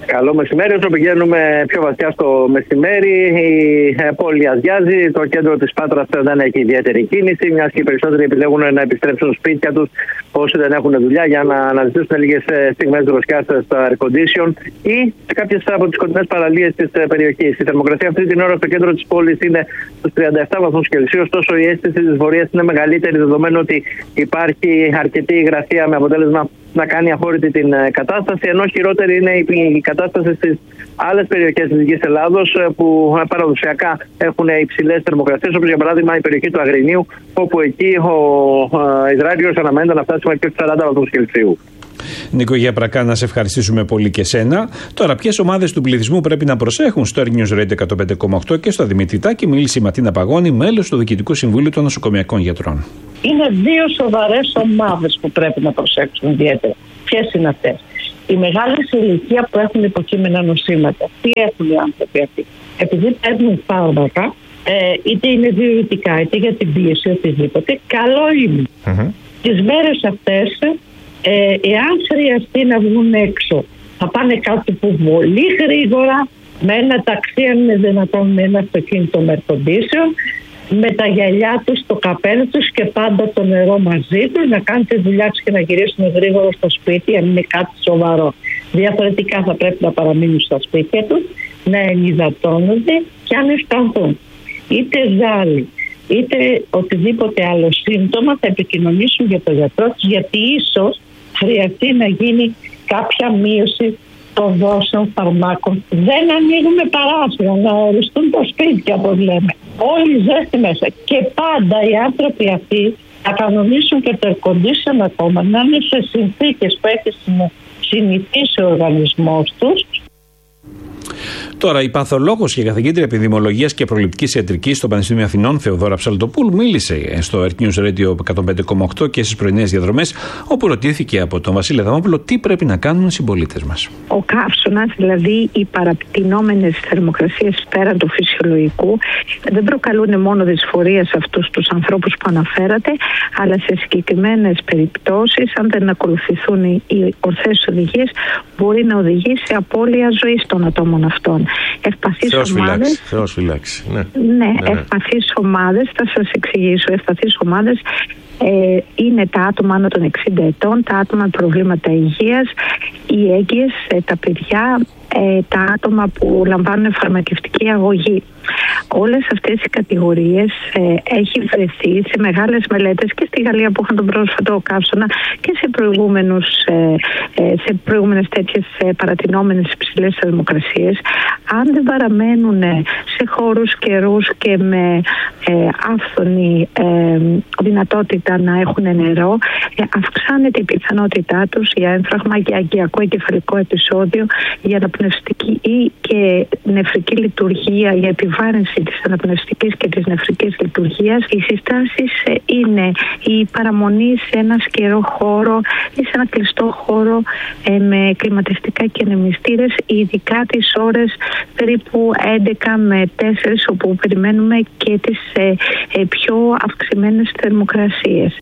Καλό μεσημέρι. Όσο πηγαίνουμε πιο βαθιά στο μεσημέρι, η πόλη αδειάζει. Το κέντρο της Πάτρας δεν έχει ιδιαίτερη κίνηση, μιας και οι περισσότεροι επιλέγουν να επιστρέψουν σπίτια τους όσοι δεν έχουν δουλειά για να αναζητήσουν λίγες στιγμές δροσιάς στο air condition ή σε κάποιες από τις κοντινές παραλίες της περιοχής. Η θερμοκρασία αυτή την ώρα στο κέντρο της πόλης είναι στους τριάντα επτά βαθμούς Κελσίου, ωστόσο η αίσθηση της βορείας είναι μεγαλύτερη, δεδομένου ότι υπάρχει αρκετή υγρασία με αποτέλεσμα να κάνει αφόρητη την κατάσταση, ενώ χειρότερη είναι η κατάσταση στις άλλες περιοχές της Δυτικής Ελλάδος που παραδοσιακά έχουν υψηλές θερμοκρασίες, όπως για παράδειγμα η περιοχή του Αγρινίου, όπου εκεί ο υδράτιος αναμένεται να φτάσει μέχρι τους σαράντα βαθμούς Κελσίου. Νίκο Γιαπρακά, να σε ευχαριστήσουμε πολύ και σένα. Τώρα, ποιες ομάδες του πληθυσμού πρέπει να προσέχουν? Στο News Radio εκατόν πέντε κόμμα οκτώ και στο Δημητρητάκι μίλησε η Ματίνα Παγώνη, μέλος του Διοικητικού Συμβούλου των Νοσοκομιακών Γιατρών. Είναι δύο σοβαρές ομάδες που πρέπει να προσέξουν ιδιαίτερα. Ποιες είναι αυτές? Οι μεγάλες ηλικία που έχουν υποκείμενα νοσήματα. Τι έχουν οι άνθρωποι αυτοί? Επειδή παίρνουν φάρμακα, ε, είτε είναι διουρητικά, είτε για την πίεση, οτιδήποτε, καλό είναι. Mm-hmm. Τις μέρες αυτές, ε, εάν χρειαστεί να βγουν έξω, θα πάνε κάτω που πολύ γρήγορα, με ένα ταξί, αν είναι δυνατόν, με ένα αυτοκίνητο με air condition, με τα γυαλιά τους, το καπέλο τους και πάντα το νερό μαζί τους, να κάνουν τη δουλειά τους και να γυρίσουν γρήγορα στο σπίτι, αν είναι κάτι σοβαρό. Διαφορετικά θα πρέπει να παραμείνουν στα σπίτια τους, να ενυδατώνονται και αν αισθανθούν είτε ζάλι είτε οτιδήποτε άλλο σύμπτωμα, θα επικοινωνήσουν για τον γιατρό τους, γιατί ίσως χρειαστεί να γίνει κάποια μείωση των δόσεων φαρμάκων. Δεν ανοίγουμε παράθυρα, να οριστούν τα σπίτια, όπως λέμε. Όλη η ζέστη μέσα. Και πάντα οι άνθρωποι αυτοί θα κανονίσουν και το air condition ακόμα, να είναι σε συνθήκες που έχει συνηθίσει ο οργανισμός τους. Τώρα, η παθολόγος και καθηγήτρια επιδημιολογίας και προληπτικής ιατρικής στο Πανεπιστήμιο Αθηνών, Θεοδόρα Ψαλτοπούλου, μίλησε στο Earth News Radio εκατόν πέντε κόμμα οκτώ και στις πρωινές διαδρομές, όπου ρωτήθηκε από τον Βασίλη Αδαμόπουλο τι πρέπει να κάνουν οι συμπολίτες μας. Ο καύσωνας, δηλαδή οι παραπτυνόμενες θερμοκρασίες πέραν του φυσιολογικού, δεν προκαλούν μόνο δυσφορία σε αυτούς τους ανθρώπους που αναφέρατε, αλλά σε συγκεκριμένες περιπτώσεις, αν δεν ακολουθηθούν οι ορθές οδηγίες, μπορεί να οδηγήσει σε απώλεια ζωής των ατόμων αυτών. Ευπαθείς Θεός ομάδες. φυλάξει, Θεός φυλάξει. Ναι, ναι, ναι, ναι. Ευπαθείς ομάδες, θα σας εξηγήσω. Ευπαθείς ομάδες ε, είναι τα άτομα άνω των εξήντα ετών, τα άτομα με προβλήματα υγείας, οι έγκυες, ε, τα παιδιά, ε, τα άτομα που λαμβάνουν φαρμακευτική αγωγή. Όλες αυτές οι κατηγορίες ε, έχει βρεθεί σε μεγάλες μελέτες και στη Γαλλία που είχαν τον πρόσφατο καύσωνα και σε, προηγούμενους, ε, ε, σε προηγούμενες τέτοιες ε, παρατηνόμενες υψηλές θερμοκρασίες. Αν δεν παραμένουν σε χώρους καιρούς και με ε, άφθονη ε, δυνατότητα να έχουν νερό, ε, αυξάνεται η πιθανότητά τους για έμφραγμα, για αγκιακό εγκεφαλικό επεισόδιο, για αναπνευστική ή και νεφρική λειτουργία, για επιβάρυνση της αναπνευστικής και της νεφρικής λειτουργίας. Οι συστάσεις είναι η παραμονή σε ένα σκερό χώρο ή σε ένα κλειστό χώρο ε, με κλιματιστικά και ανεμιστήρες, ειδικά τις ώρες περίπου έντεκα με τέσσερις, όπου περιμένουμε και τις ε, ε, πιο αυξημένες θερμοκρασίες.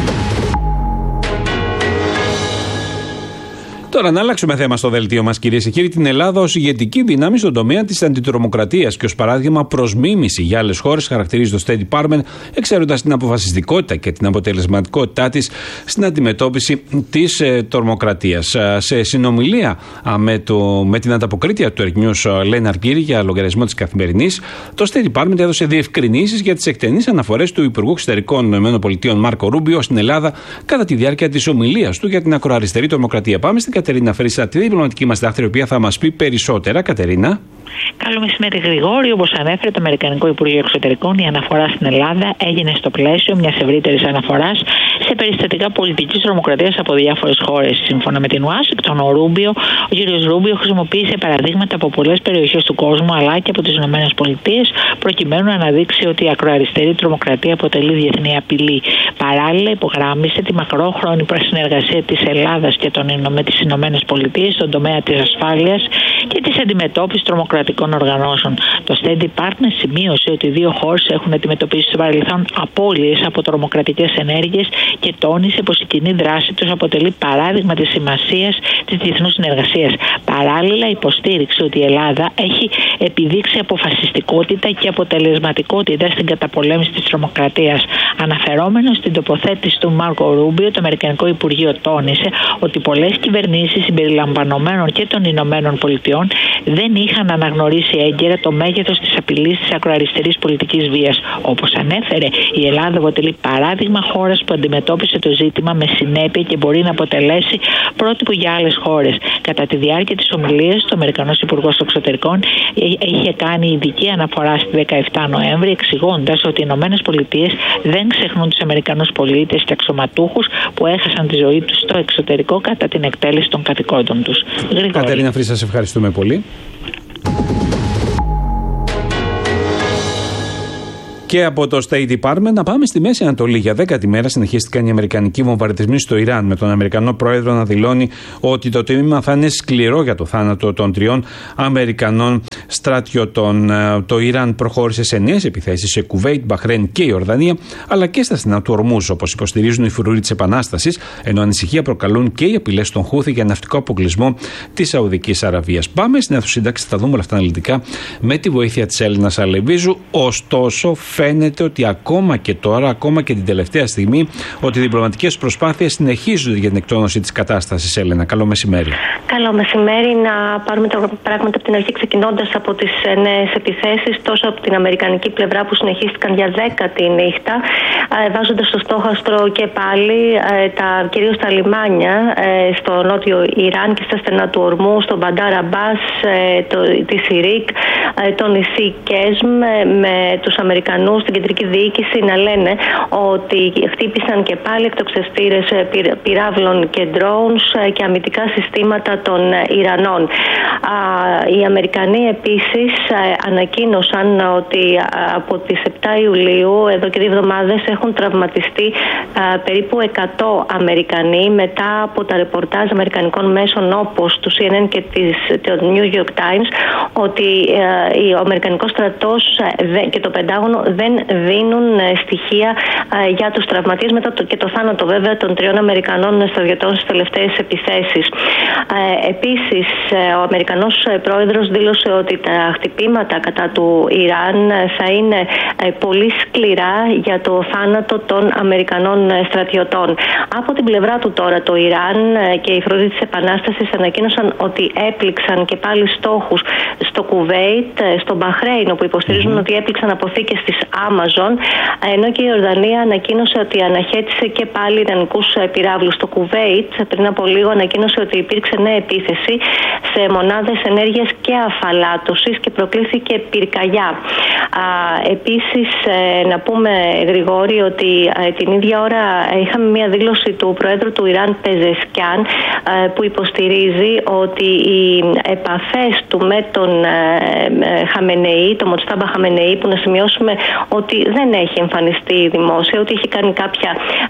Τώρα, να αλλάξουμε θέμα στο δελτίο μας, κυρίες και κύριοι. Την Ελλάδα ως ηγετική δύναμη στον τομέα της αντιτρομοκρατίας και ως παράδειγμα προς μίμηση για άλλες χώρες χαρακτηρίζει το State Department, εξαίροντας την αποφασιστικότητα και την αποτελεσματικότητά της στην αντιμετώπιση της ε, τρομοκρατίας. Σε συνομιλία α, με, το, με την ανταποκρίτρια του Earth News, Λένα Αργύρη, για λογαριασμό της Καθημερινής, το State Department έδωσε διευκρινήσεις για τις εκτενείς αναφορές του Υπουργού Εξωτερικών ΗΠΑ Μάρκο Ρούμπιο στην Ελλάδα κατά τη διάρκεια της ομιλίας του για την ακροαριστερή τρομοκρατία. Πάμε στην Κατερίνα Φρύσα, τη διπλωματική μας δάχτυλο, η οποία θα μας πει περισσότερα. Κατερίνα. Καλό μεσημέρι, Γρηγόρη. Όπως ανέφερε το Αμερικανικό Υπουργείο Εξωτερικών, η αναφορά στην Ελλάδα έγινε στο πλαίσιο μιας ευρύτερης αναφοράς σε περιστατικά πολιτικής τρομοκρατίας από διάφορες χώρες. Σύμφωνα με την Ουάσιγκτον, ο Ρούμπιο, ο κ. Ρούμπιο χρησιμοποίησε παραδείγματα από πολλές περιοχές του κόσμου αλλά και από τις ΗΠΑ, προκειμένου να αναδείξει ότι η ακροαριστερή τρομοκρατία αποτελεί διεθνή απειλή. Παράλληλα, υπογράμμισε τη μακρόχρονη συνεργασία της Ελλάδας και των, με τις ΗΠΑ στον τομέα της ασφάλειας και της αντιμετώπισης τρομοκρατικών οργανώσεων. Το State Department σημείωσε ότι οι δύο χώρες έχουν αντιμετωπίσει στο παρελθόν απώλειες από τρομοκρατικές ενέργειες και τόνισε πως η κοινή δράση τους αποτελεί παράδειγμα της σημασίας της διεθνούς συνεργασίας. Παράλληλα, υποστήριξε ότι η Ελλάδα έχει επιδείξει αποφασιστικότητα και αποτελεσματικότητα στην καταπολέμηση της τρομοκρατίας. Αναφερόμενο στην τοποθέτηση του Μάρκο Ρούμπιο, το Αμερικανικό Υπουργείο τόνισε ότι πολλές κυβερνήσεις συμπεριλαμβανομένων και των Ηνωμένων Πολιτειών δεν είχαν αναγνωρίσει έγκαιρα το μέγεθος της απειλής της ακροαριστερής πολιτικής βίας. Όπως ανέφερε, η Ελλάδα αποτελεί παράδειγμα χώρας που αντιμετώπισε το ζήτημα με συνέπεια και μπορεί να αποτελέσει πρότυπο για άλλες χώρες. Κατά τη διάρκεια της ομιλίας του, ο Αμερικανός Υπουργός Εξωτερικών είχε κάνει ειδική αναφορά στη δεκαεφτά Νοέμβρη, εξηγώντας ότι οι Ηνωμένες Πολιτείες δεν ξεχνούν τους Αμερικανούς πολίτες και αξιωματούχους που έχασαν τη ζωή τους στο εξωτερικό κατά την εκτέλεση των καθηκόντων τους. Κατερίνα Φρύς, σας ευχαριστούμε πολύ. Και από το State Department να πάμε στη Μέση Ανατολή. Για δέκατη μέρα συνεχίστηκαν οι αμερικανικοί βομβαρδισμοί στο Ιράν, με τον Αμερικανό πρόεδρο να δηλώνει ότι το τίμημα θα είναι σκληρό για το θάνατο των τριών Αμερικανών στρατιωτών. Το Ιράν προχώρησε σε νέες επιθέσεις σε Κουβέιτ, Μπαχρέιν και Ιορδανία, αλλά και στα στενά του Ορμούζ, όπως υποστηρίζουν οι φρουροί της Επανάστασης, ενώ ανησυχία προκαλούν και οι απειλές των Χούθη για ναυτικό αποκλεισμό της Σαουδικής Αραβίας. Πάμε στην αίθουσα, θα δούμε όλα αυτά αναλυτικά με τη βοήθεια της Έλληνας Αλεβίζου. Ωστόσο, φαίνεται ότι ακόμα και τώρα, ακόμα και την τελευταία στιγμή, ότι οι διπλωματικές προσπάθειες συνεχίζονται για την εκτόνωση της κατάστασης. Έλενα, καλό μεσημέρι. Καλό μεσημέρι. Να πάρουμε τα πράγματα από την αρχή, ξεκινώντας από τις νέες επιθέσεις, τόσο από την αμερικανική πλευρά που συνεχίστηκαν για δέκατη νύχτα, βάζοντας στο στόχαστρο και πάλι τα, κυρίως τα λιμάνια στο νότιο Ιράν και στα στενά του Ορμού, στον Μπαντάρ Αμπάς, τη Σιρίκ, το νησί Κέσμ, με τους Αμερικανούς στην κεντρική διοίκηση να λένε ότι χτύπησαν και πάλι εκτοξευτήρες πυράβλων και drones και αμυντικά συστήματα των Ιρανών. Οι Αμερικανοί επίσης ανακοίνωσαν ότι από τις επτά Ιουλίου, εδώ και δύο εβδομάδες, έχουν τραυματιστεί περίπου εκατό Αμερικανοί μετά από τα ρεπορτάζ αμερικανικών μέσων όπως του σι εν εν και το New York Times, ότι ο Αμερικανικός στρατός και το Πεντάγωνο δεν δίνουν στοιχεία για τους τραυματίες μετά το, και το θάνατο βέβαια των τριών Αμερικανών στρατιωτών στις τελευταίες επιθέσεις. Επίσης, ο Αμερικανός πρόεδρος δήλωσε ότι τα χτυπήματα κατά του Ιράν θα είναι πολύ σκληρά για το θάνατο των Αμερικανών στρατιωτών. Από την πλευρά του τώρα, το Ιράν και οι φρουροί της Επανάστασης ανακοίνωσαν ότι έπληξαν και πάλι στόχους στο Κουβέιτ, στο Μπαχρέιν, όπου υποστηρίζουν mm-hmm. ότι έπληξαν αποθήκες της Amazon, ενώ και η Ιορδανία ανακοίνωσε ότι αναχέτησε και πάλι ιρανικούς πυράβλους. Στο Κουβέιτ πριν από λίγο ανακοίνωσε ότι υπήρξε νέα επίθεση σε μονάδες ενέργειας και αφαλάτωσης και προκλήθηκε πυρκαγιά. Επίσης, να πούμε, Γρηγόρη, ότι την ίδια ώρα είχαμε μια δήλωση του Προέδρου του Ιράν, Πεζεσκιάν, που υποστηρίζει ότι οι επαφές του με τον Χαμενεή, τον Μοτστάμπα Χαμενεή, που να σημειώσουμε ότι δεν έχει εμφανιστεί δημόσια, ότι έχει κάνει κάποια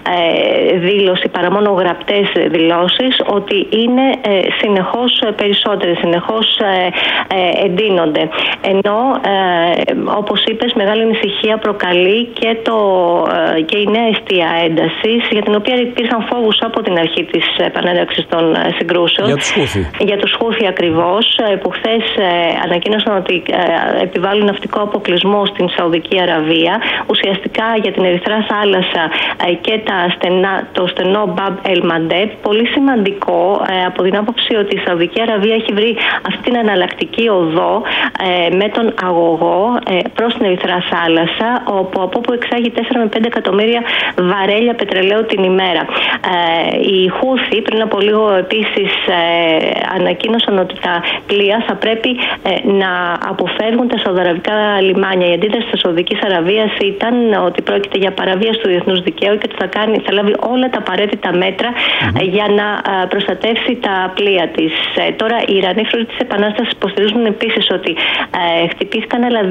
ε, δήλωση, παρά μόνο γραπτές δηλώσεις, ότι είναι ε, συνεχώς περισσότερες, συνεχώς ε, ε, εντείνονται. Ενώ, ε, όπως είπες, μεγάλη ανησυχία προκαλεί και, το, ε, και η νέα αιστεία έντασης, για την οποία υπήρχαν φόβους από την αρχή της επανένταξης των συγκρούσεων. Για τους Χούθη. Για τους Χούθη ακριβώς, που χθες ε, ανακοίνωσαν ότι ε, επιβάλλουν ναυτικό αποκλεισμό στην Σαουδική Αραβία, ουσιαστικά για την Ερυθρά Θάλασσα και τα στενά, το στενό Μπαμπ Ελ Μαντέπ. Πολύ σημαντικό ε, από την άποψη ότι η Σαουδική Αραβία έχει βρει αυτή την εναλλακτική οδό ε, με τον αγωγό ε, προς την Ερυθρά Θάλασσα, όπου, από όπου εξάγει τέσσερα με πέντε εκατομμύρια βαρέλια πετρελαίου την ημέρα. Ε, οι Χούθη πριν από λίγο επίσης ε, ανακοίνωσαν ότι τα πλοία θα πρέπει ε, να αποφεύγουν τα σαουδαραβικά λιμάνια. Η αντίδραση της Σαουδικής Αραβίας ήταν ότι πρόκειται για παραβίαση του διεθνούς δικαίου και ότι θα, κάνει, θα λάβει όλα τα απαραίτητα μέτρα mm-hmm. για να προστατεύσει τα πλοία της. Τώρα, οι Ιρανοί φρουροί της Επανάστασης υποστηρίζουν επίσης ότι ε, χτυπήθηκαν άλλα δύο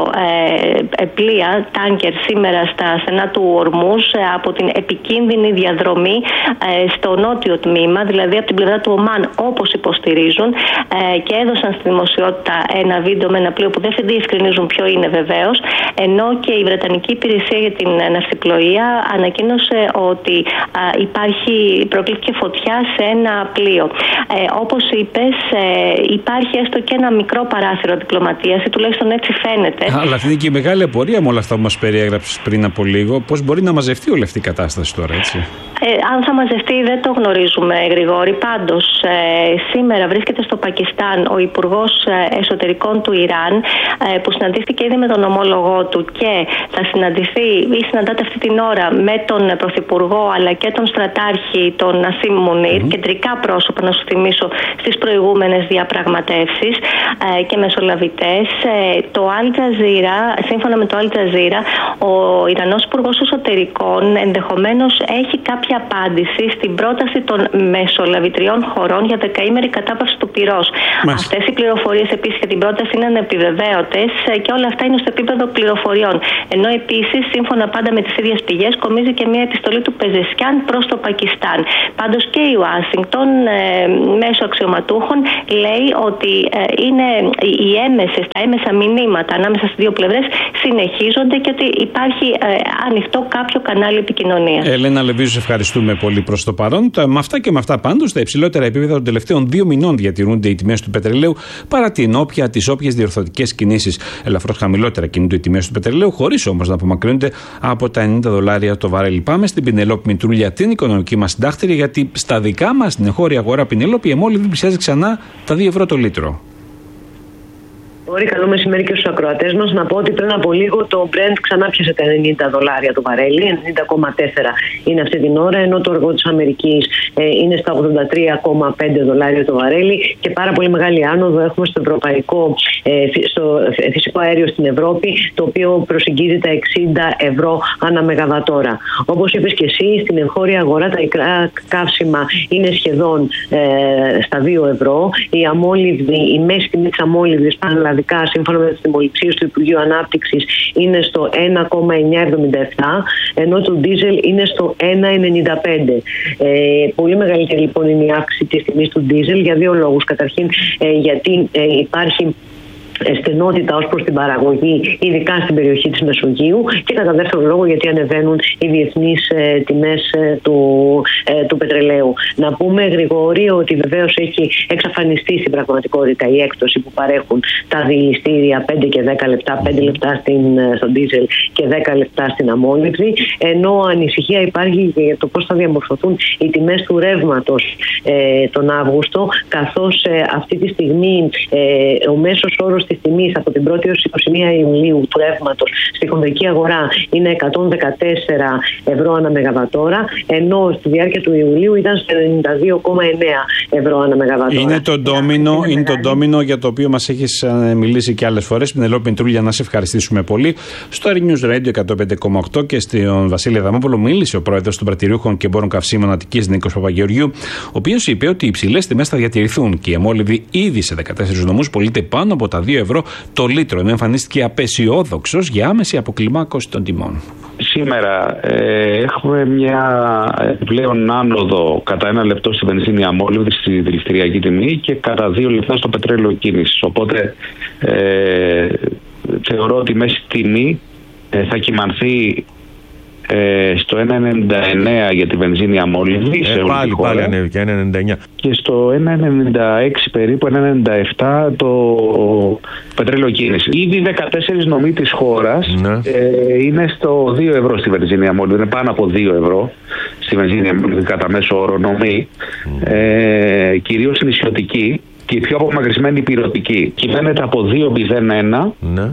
ε, πλοία, τάνκερ σήμερα στα στενά του Ορμούζ ε, από την επικίνδυνη διαδρομή ε, στο νότιο τμήμα, δηλαδή από την πλευρά του Ομάν, όπως υποστηρίζουν, ε, και έδωσαν στη δημοσιότητα ένα βίντεο με ένα πλοίο που δεν διευκρινίζουν ποιο είναι βεβαίως, ενώ και η Βρετανική Υπηρεσία για την Ναυσιπλοεία ανακοίνωσε ότι α, υπάρχει, προκλήθηκε φωτιά σε ένα πλοίο. Ε, όπως είπες, ε, υπάρχει έστω και ένα μικρό παράθυρο διπλωματίας, ή τουλάχιστον έτσι φαίνεται. Αλλά αυτή είναι και η μεγάλη απορία με όλα αυτά που μας περιέγραψες πριν από λίγο. Πώς μπορεί να μαζευτεί όλη αυτή η κατάσταση τώρα, έτσι? Ε, αν θα μαζευτεί δεν το γνωρίζουμε, Γρηγόρη. Πάντως, ε, σήμερα βρίσκεται στο Πακιστάν ο Υπουργός Εσωτερικών του Ιράν, ε, που συναντήθηκε ήδη με τον ομόλογό του και θα συναντηθεί ή συναντάται αυτή την ώρα με τον Πρωθυπουργό αλλά και τον στρατάρχη, τον Νασίμ Μουνίρ, mm-hmm. κεντρικά πρόσωπα, να σου θυμίσω, στις προηγούμενες διαπραγματεύσεις ε, και μεσολαβητές. Ε, το Al Jazeera, σύμφωνα με το Al Jazeera, ο Ιρανός Υπουργός Εσωτερικών ενδεχομένως έχει κάποια απάντηση στην πρόταση των μεσολαβητριών χωρών για δεκαήμερη κατάπαυση του πυρός. Αυτές οι πληροφορίες επίσης και την πρόταση είναι ανεπιβεβαίωτες και όλα αυτά είναι στο επίπεδο πληροφοριών. Ενώ επίσης, σύμφωνα πάντα με τις ίδιες πηγές, κομίζει και μια επιστολή του Πεζεσκιάν προς το Πακιστάν. Πάντως και η Ουάσιγκτον, ε, μέσω αξιωματούχων, λέει ότι ε, είναι οι έμεσες, τα έμεσα μηνύματα ανάμεσα στις δύο πλευρές συνεχίζονται και ότι υπάρχει ε, ανοιχτό κάποιο κανάλι επικοινωνίας. Ελένα Λεβίζου, ευχαριστούμε πολύ προς το παρόν. Με αυτά και με αυτά πάντως, τα υψηλότερα επίπεδα των τελευταίων δύο μηνών διατηρούνται οι τιμές του πετρελαίου, παρά την όποια τις όποιες διορθωτικές κινήσεις. Ελαφρώς χαμηλότερα κινούνται οι τιμές του πετρελαίου, χωρίς όμως να απομακρύνονται από τα ενενήντα δολάρια το βαρέλι. Πάμε στην Πινελόπη Μητρούλια, την οικονομική μας συντάκτηρια, γιατί στα δικά μας στην εγχώρια αγορά, Πινελόπη, η εμόλυβδη πλησιάζει ξανά τα δύο ευρώ το λίτρο. Μπορεί, καλό μεσημέρι και στους ακροατές μας. Να πω ότι πριν από λίγο το Brent ξανά πιάσε τα ενενήντα δολάρια το βαρέλι, ενενήντα κόμμα τέσσερα είναι αυτή την ώρα, ενώ το οργό της Αμερικής ε, είναι στα ογδόντα τρία κόμμα πέντε δολάρια το βαρέλι, και πάρα πολύ μεγάλη άνοδο έχουμε στο ευρωπαϊκό, ε, στο φυσικό αέριο στην Ευρώπη, το οποίο προσεγγίζει τα εξήντα ευρώ ανά μεγαβατόρα. Όπως είπες και εσύ, στην εγχώρια αγορά τα ικρά καύσιμα είναι σχεδόν ε, στα δύο ευρώ. Η αμόλυβδη, η μέση τιμή της αμόλυβδης πανελλαδικά, σύμφωνα με τις τιμοληψίες του Υπουργείου Ανάπτυξης, είναι στο ένα κόμμα εννιακόσια εβδομήντα επτά, ενώ το ντίζελ είναι στο ένα κόμμα ενενήντα πέντε. Ε, πολύ μεγαλύτερη λοιπόν είναι η αύξηση της τιμής του ντίζελ για δύο λόγους. Καταρχήν, ε, γιατί ε, υπάρχει στενότητα ως προς την παραγωγή, ειδικά στην περιοχή της Μεσογείου, και κατά δεύτερο λόγο γιατί ανεβαίνουν οι διεθνείς ε, τιμές ε, του, ε, του πετρελαίου. Να πούμε, Γρηγόρη, ότι βεβαίως έχει εξαφανιστεί στην πραγματικότητα η έκπτωση που παρέχουν τα διηληστήρια πέντε και δέκα λεπτά, πέντε λεπτά στην, στον ντίζελ και δέκα λεπτά στην αμόλυβδη, ενώ ανησυχία υπάρχει για το πώς θα διαμορφωθούν οι τιμές του ρεύματος ε, τον Αύγουστο, καθώς ε, αυτή τη στιγμή ε, ο μέσος όρος της τιμής από την πρώτη έως είκοσι μία Ιουλίου του ρεύματος στη χονδρική αγορά είναι εκατόν δεκατέσσερα ευρώ ανά μεγαβατόρα, ενώ στη διάρκεια του Ιουλίου ήταν στο ενενήντα δύο κόμμα εννέα ευρώ ανά μεγαβατόρα. Είναι το ντόμινο, είναι το ντόμινο για το οποίο μας έχεις μιλήσει και άλλες φορές. Πινελόπη Μητρούλια, να σε ευχαριστήσουμε πολύ. Στο Air News Radio εκατόν πέντε κόμμα οκτώ και στον Βασίλη Αδαμόπουλο μίλησε ο πρόεδρος των Πρατηριούχων και Εμπόρων Καυσίμων Αττικής, Νίκος Παπαγεωργιού, ο οποίος είπε ότι οι υψηλές τιμές θα διατηρηθούν και η αμόλυβδη ήδη σε δεκατέσσερις νομούς πωλείται πάνω από τα δύο ευρώ το λίτρο, ενώ εμφανίστηκε απεσιόδοξος για άμεση αποκλιμάκωση των τιμών. Σήμερα ε, έχουμε μια επιπλέον άνοδο κατά ένα λεπτό στη βενζίνη αμόλυβδη στη δηληστηριακή τιμή και κατά δύο λεπτά στο πετρέλαιο κίνησης. Οπότε ε, θεωρώ ότι η μέση τιμή ε, θα κυμανθεί Ε, στο ένα κόμμα ενενήντα εννέα για τη βενζίνη αμόλυβδη. Ε, πάλι, πάλι ανέβηκε, ένα κόμμα ενενήντα εννέα. Και στο ένα κόμμα ενενήντα έξι περίπου, ένα κόμμα ενενήντα επτά το πετρέλαιο κίνηση. Ήδη δεκατέσσερις νομοί της χώρας ναι. ε, είναι στο δύο ευρώ στη βενζίνη αμόλυβδη. Είναι πάνω από δύο ευρώ στη βενζίνη αμόλυβδη κατά μέσο όρο νομοί. Mm. Ε, κυρίως νησιωτική και η πιο απομακρυσμένη πυρωτική. Κυμαίνεται από δύο κόμμα μηδέν ένα ναι.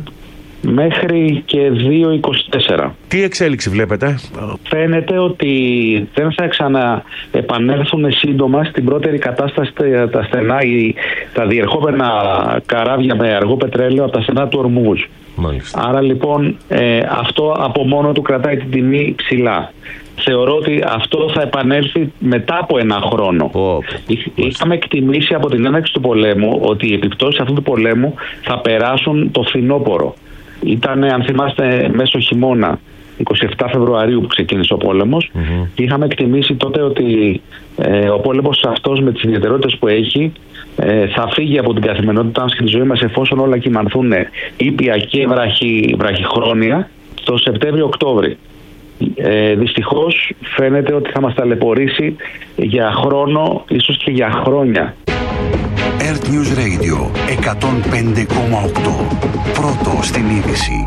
μέχρι και δύο κόμμα είκοσι τέσσερα. Τι εξέλιξη βλέπετε? Φαίνεται ότι δεν θα ξαναεπανέλθουν σύντομα στην πρώτερη κατάσταση τα στενά ή τα διερχόμενα καράβια με αργό πετρέλαιο από τα στενά του Ορμούζ. Μάλιστα. Άρα λοιπόν ε, αυτό από μόνο του κρατάει την τιμή ψηλά. Θεωρώ ότι αυτό θα επανέλθει μετά από ένα χρόνο. Oh, Είχαμε εκτιμήσει από την έναρξη του πολέμου ότι οι επιπτώσεις αυτού του πολέμου θα περάσουν το φθινόπωρο. Ήταν, αν θυμάστε, μέσω χειμώνα, εικοστή εβδόμη Φεβρουαρίου που ξεκίνησε ο πόλεμος. Mm-hmm. Είχαμε εκτιμήσει τότε ότι ε, ο πόλεμος αυτός με τις ιδιαιτερότητες που έχει ε, θα φύγει από την καθημερινότητά μας και τη ζωή μας εφόσον όλα κυμανθούν ήπια και βραχυ, βραχυχρόνια το Σεπτέμβριο-Οκτώβρη. Ε, δυστυχώς φαίνεται ότι θα μας ταλαιπωρήσει για χρόνο, ίσως και για χρόνια. Earth News Radio εκατόν πέντε κόμμα οκτώ. Πρώτο στην είδηση.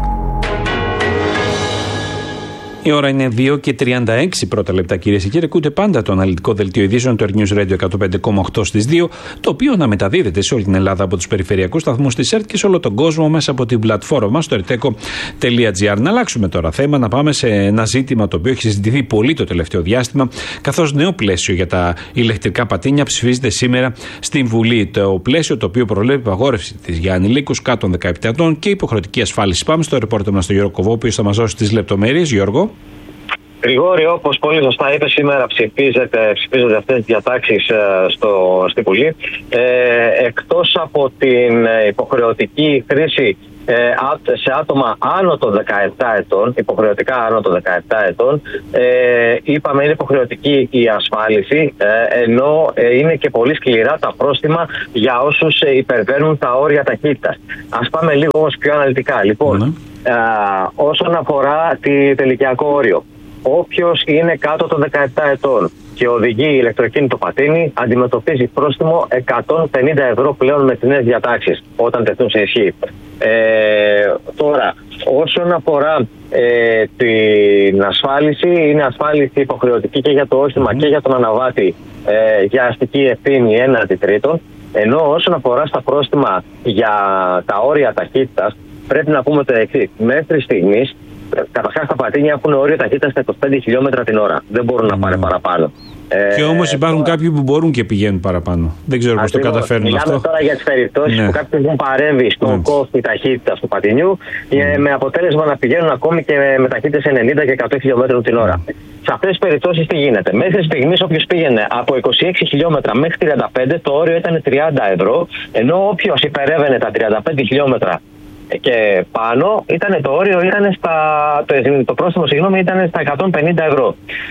Η ώρα είναι δύο και τριάντα έξι πρώτα λεπτά, κυρίες και κύριοι. Ακούτε πάντα το αναλυτικό δελτίο ειδήσεων του Earth News Radio εκατόν πέντε κόμμα οκτώ στις δύο, το οποίο να μεταδίδεται σε όλη την Ελλάδα από τους περιφερειακούς σταθμούς της ΕΡΤ και σε όλο τον κόσμο μέσα από την πλατφόρμα μας στο ερτέκο τελεία τζι άρ. Να αλλάξουμε τώρα θέμα, να πάμε σε ένα ζήτημα το οποίο έχει συζητηθεί πολύ το τελευταίο διάστημα, καθώς νέο πλαίσιο για τα ηλεκτρικά πατίνια ψηφίζεται σήμερα στην Βουλή. Το πλαίσιο το οποίο προβλέπει απαγόρευση της για ανηλίκους κάτω των δεκαεπτά ετών και υποχρεωτική ασφάλιση. Πάμε στο ρεπόρτερ μας, τον Γιώργο Κοβό, ο οποίος θα μας δώσει τις λεπτομέρειες. Γιώργο. Γρηγόρη, όπως πολύ σωστά είπε, σήμερα ψηφίζεται, ψηφίζονται αυτές τις διατάξεις ε, στο, στη Βουλή. Ε, εκτός από την υποχρεωτική χρήση ε, σε άτομα άνω των δεκαεπτά ετών, υποχρεωτικά άνω των δεκαεπτά ετών, ε, είπαμε είναι υποχρεωτική η ασφάλιση, ε, ενώ ε, είναι και πολύ σκληρά τα πρόστιμα για όσους ε, υπερβαίνουν τα όρια ταχύτητας. Ας πάμε λίγο όμως πιο αναλυτικά. Λοιπόν, mm-hmm. ε, όσον αφορά τη τελικιακό όριο, όποιος είναι κάτω των δεκαεπτά ετών και οδηγεί ηλεκτροκίνητο πατίνι αντιμετωπίζει πρόστιμο εκατόν πενήντα ευρώ πλέον με τις νέες διατάξεις όταν τεθούν σε ισχύ. Ε, τώρα, όσον αφορά ε, την ασφάλιση, είναι ασφάλιση υποχρεωτική και για το όχημα mm. και για τον αναβάτη ε, για αστική ευθύνη έναντι τρίτων, ενώ όσον αφορά στα πρόστιμα για τα όρια ταχύτητας πρέπει να πούμε το εξής. Μέχρι στιγμής, καταρχάς τα πατίνια έχουν όριο ταχύτητα στα είκοσι πέντε χιλιόμετρα την ώρα. Δεν μπορούν mm. να πάνε παραπάνω. Και όμως υπάρχουν τώρα κάποιοι που μπορούν και πηγαίνουν παραπάνω. Δεν ξέρω πώς το καταφέρνουν μιλάμε αυτό. Μιλάμε τώρα για τις περιπτώσεις ναι. που κάποιοι έχουν παρέμβει στον mm. κόφτη ταχύτητας του πατινιού mm. με αποτέλεσμα να πηγαίνουν ακόμη και με ταχύτητες ενενήντα και εκατό χιλιόμετρα την ώρα. Mm. Σε αυτές τις περιπτώσεις τι γίνεται? Μέχρι στιγμής όποιος πήγαινε από είκοσι έξι χιλιόμετρα μέχρι τριάντα πέντε, το όριο ήταν τριάντα ευρώ, ενώ όποιος υπερεύαινε τα τριάντα πέντε χιλιόμετρα και πάνω ήταν το όριο, ήταν στα, το, το πρόστιμο συγγνώμη, ήταν στα εκατόν πενήντα ευρώ.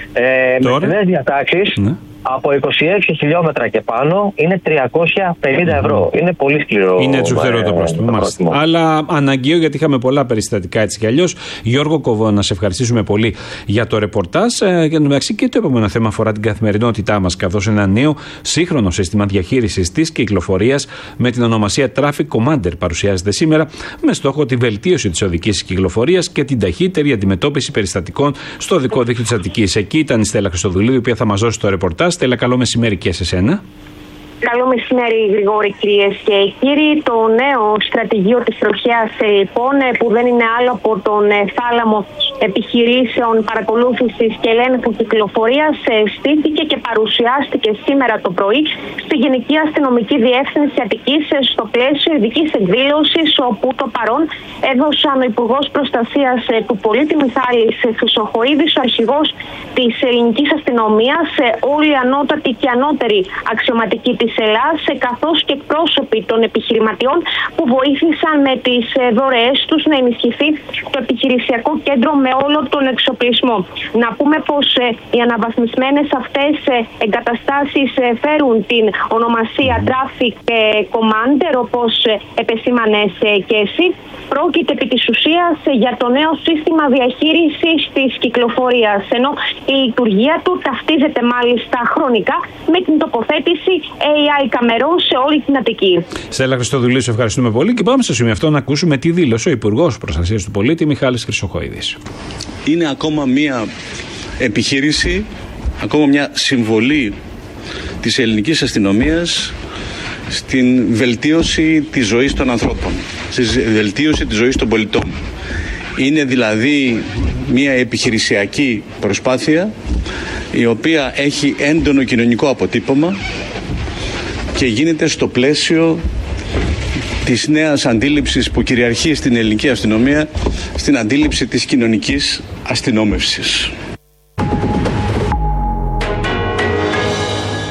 Ε, με τις νέες διατάξεις ναι. από είκοσι έξι χιλιόμετρα και πάνω είναι τριακόσια πενήντα ευρώ. Είναι πολύ σκληρό. Είναι έτσι φτερό το πρόστιμο. Αλλά αναγκαίο, γιατί είχαμε πολλά περιστατικά έτσι κι αλλιώς. Γιώργο Κοβό, να σε ευχαριστήσουμε πολύ για το ρεπορτάζ. Ε, και, μεταξύ, και το επόμενο θέμα αφορά την καθημερινότητά μας, καθώς ένα νέο σύγχρονο σύστημα διαχείρισης της κυκλοφορίας με την ονομασία Traffic Commander παρουσιάζεται σήμερα, με στόχο τη βελτίωση της οδικής κυκλοφορίας και την ταχύτερη αντιμετώπιση περιστατικών στο οδικό δίκτυο της Αττικής. Εκεί ήταν η Στέλλα Χριστοδουλίδου, η οποία θα μας δώσει το ρεπορτάζ. Στέλλα, καλό μεσημέρι και σε σένα. Καλό μεσημέρι, Γρηγόρη, κυρίες και κύριοι. Το νέο στρατηγείο της τροχέας, λοιπόν, που δεν είναι άλλο από τον θάλαμο επιχειρήσεων παρακολούθησης και ελέγχου κυκλοφορίας, στήθηκε και παρουσιάστηκε σήμερα το πρωί στη Γενική Αστυνομική Διεύθυνση Αττικής στο πλαίσιο ειδικής εκδήλωσης, όπου το παρόν έδωσαν ο Υπουργός Προστασίας του Πολίτη Μιχάλης Χρυσοχοΐδης, ο αρχηγός της ελληνικής αστυνομίας, όλοι οι ανώτατοι και ανώτεροι αξιωματικοί της Ελλάδας, καθώς και εκπρόσωποι των επιχειρηματιών που βοήθησαν με τις δωρεές τους να ενισχυθεί το επιχειρησιακό κέντρο με όλο τον εξοπλισμό. Να πούμε πως οι αναβαθμισμένες αυτές εγκαταστάσεις φέρουν την ονομασία Traffic Commander, όπως επεσήμανες και εσύ. Πρόκειται επί της ουσίας για το νέο σύστημα διαχείρισης της κυκλοφορίας, ενώ η λειτουργία του ταυτίζεται μάλιστα χρονικά με την τοποθέτηση έι άι καμερών σε όλη την Αττική. Στέλλα Χριστοδουλίδου, σε ευχαριστούμε πολύ και πάμε στο σημείο αυτό να ακούσουμε τι δήλωσε ο Υπουργός Προστασίας του Πολίτη Μιχάλης Χρυσοχοΐδης. Είναι ακόμα μια επιχείρηση, ακόμα μια συμβολή της ελληνικής αστυνομίας στην βελτίωση της ζωής των ανθρώπων, στη βελτίωση της ζωής των πολιτών. Είναι δηλαδή μια επιχειρησιακή προσπάθεια η οποία έχει έντονο κοινωνικό αποτύπωμα και γίνεται στο πλαίσιο της νέας αντίληψης που κυριαρχεί στην ελληνική αστυνομία, στην αντίληψη της κοινωνικής αστυνόμευσης.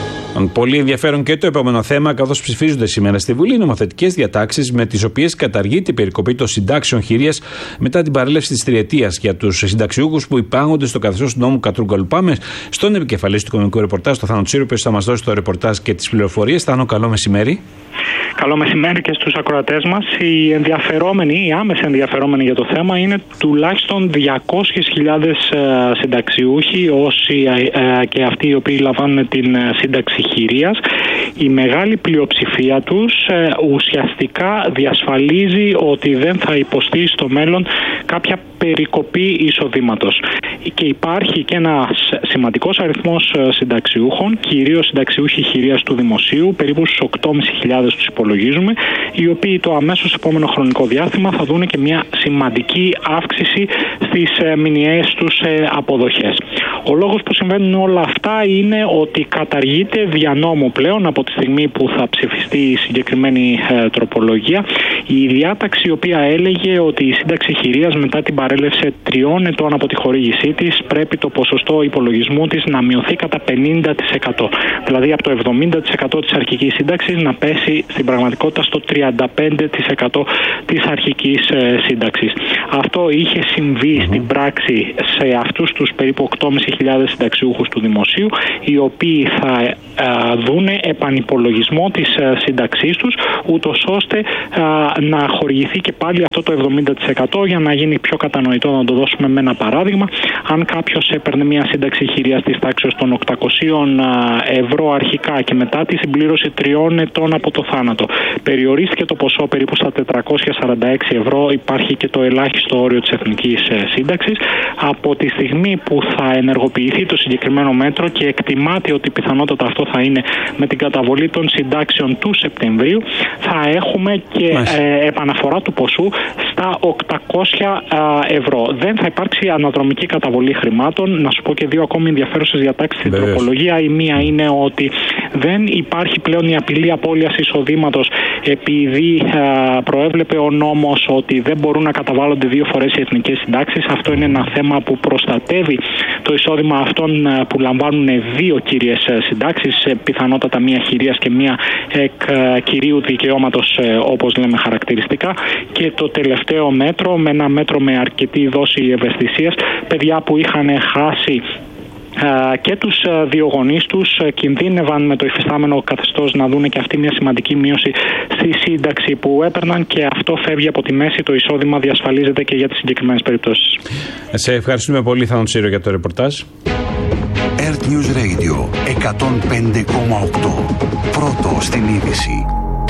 συντάξεων. Πολύ ενδιαφέρον και το επόμενο θέμα, καθώς ψηφίζονται σήμερα στη Βουλή νομοθετικές διατάξεις με τις οποίες καταργείται η περικοπή των συντάξεων χειρίας μετά την παρέλευση της τριετίας για τους συνταξιούχους που υπάγονται στο καθεστώς του νόμου Κατρούγκαλου. Πάμε στον επικεφαλής του οικονομικού ρεπορτάζ, τον Θάνο Τσίρο, που θα μας δώσει το ρεπορτάζ και τις πληροφορίες. Θάνο, καλό μεσημέρι. Καλό μεσημέρι και στους ακροατές μας. Οι ενδιαφερόμενοι, οι άμεσα ενδιαφερόμενοι για το θέμα είναι τουλάχιστον διακόσιες χιλιάδες συνταξιούχοι, όσοι και αυτοί οι οποίοι λαμβάνουν την σύνταξη χειρίας. Η μεγάλη πλειοψηφία τους ουσιαστικά διασφαλίζει ότι δεν θα υποστεί στο μέλλον κάποια περικοπή εισοδήματος. Και υπάρχει και ένας σημαντικός αριθμός συνταξιούχων, κυρίως συνταξιούχοι χειρίας του δημοσίου, περίπου στους οκτώ χιλιάδες πεντακόσιους τους υπολογίζουμε, οι οποίοι το αμέσως επόμενο χρονικό διάστημα θα δουν και μια σημαντική αύξηση στις μηνιαίες τους αποδοχές. Ο λόγος που συμβαίνουν όλα αυτά είναι ότι καταργείται δια νόμου πλέον από τη στιγμή που θα ψηφιστεί η συγκεκριμένη ε, τροπολογία η διάταξη η οποία έλεγε ότι η σύνταξη χειρίας μετά την παρέλευση τριών ετών από τη χορήγησή της πρέπει το ποσοστό υπολογισμού της να μειωθεί κατά πενήντα τοις εκατό. Δηλαδή από το εβδομήντα τοις εκατό της αρχικής σύνταξης να πέσει στην πραγματικότητα στο τριάντα πέντε τοις εκατό της αρχικής ε, σύνταξης. Αυτό είχε συμβεί mm-hmm. στην πράξη σε αυτούς τους περίπου οκτώ χιλιάδες πεντακόσιους συνταξιούχους του δημοσίου, οι οποίοι θα ε, δούνε επανυπολογισμό της ε, σύνταξής τους, ούτως ώστε ε, να χορηγηθεί και πάλι αυτό το εβδομήντα τοις εκατό. Για να γίνει πιο κατανοητό, να το δώσουμε με ένα παράδειγμα, αν κάποιος έπαιρνε μια σύνταξη χειρίας της τάξης των οκτακόσια ευρώ αρχικά και μετά τη συμπλήρωση τριών ετών από το θάνατο περιορίστηκε το ποσό περίπου στα τετρακόσια σαράντα έξι ευρώ, υπάρχει και το ελάχιστο όριο της εθνικής σύνταξης. Από τη στιγμή που θα ενεργοποιηθεί το συγκεκριμένο μέτρο και εκτιμάται ότι πιθανότατα αυτό θα είναι με την καταβολή των συντάξεων του Σεπτεμβρίου, θα έχουμε και ε, επαναφορά του ποσού στα οκτακόσια ευρώ. Δεν θα υπάρξει αναδρομική καταβολή χρημάτων. Να σου πω και δύο ακόμη ενδιαφέρουσες διατάξεις στην τροπολογία. Η μία είναι ότι δεν υπάρχει πλέον η απειλή απώλειας εισοδήματος, επειδή α, προέβλεπε ο νόμος ότι δεν μπορούν να καταβάλλονται δύο φορές οι εθνικές συντάξεις. Αυτό είναι ένα θέμα που προστατεύει το εισόδημα αυτών α, που λαμβάνουν δύο κύριες συντάξεις, πιθανότατα μία χειρίας και μία εκ α, κυρίου δικαιώματος, α, όπως λέμε χαρακτηριστικά. Και το τελευταίο μέτρο, με ένα μέτρο με αρκετή δόση ευαισθησίας, παιδιά που είχαν χάσει και τους δύο γονείς τους κινδύνευαν με το υφιστάμενο καθεστώς να δουν και αυτή μια σημαντική μείωση στη σύνταξη που έπαιρναν, και αυτό φεύγει από τη μέση, το εισόδημα διασφαλίζεται και για τις συγκεκριμένες περιπτώσεις. Σε ευχαριστούμε πολύ, Θάνο Τσίρο, για το ρεπορτάζ. Earth News Radio εκατόν πέντε κόμμα οκτώ. Πρώτο στην είδηση.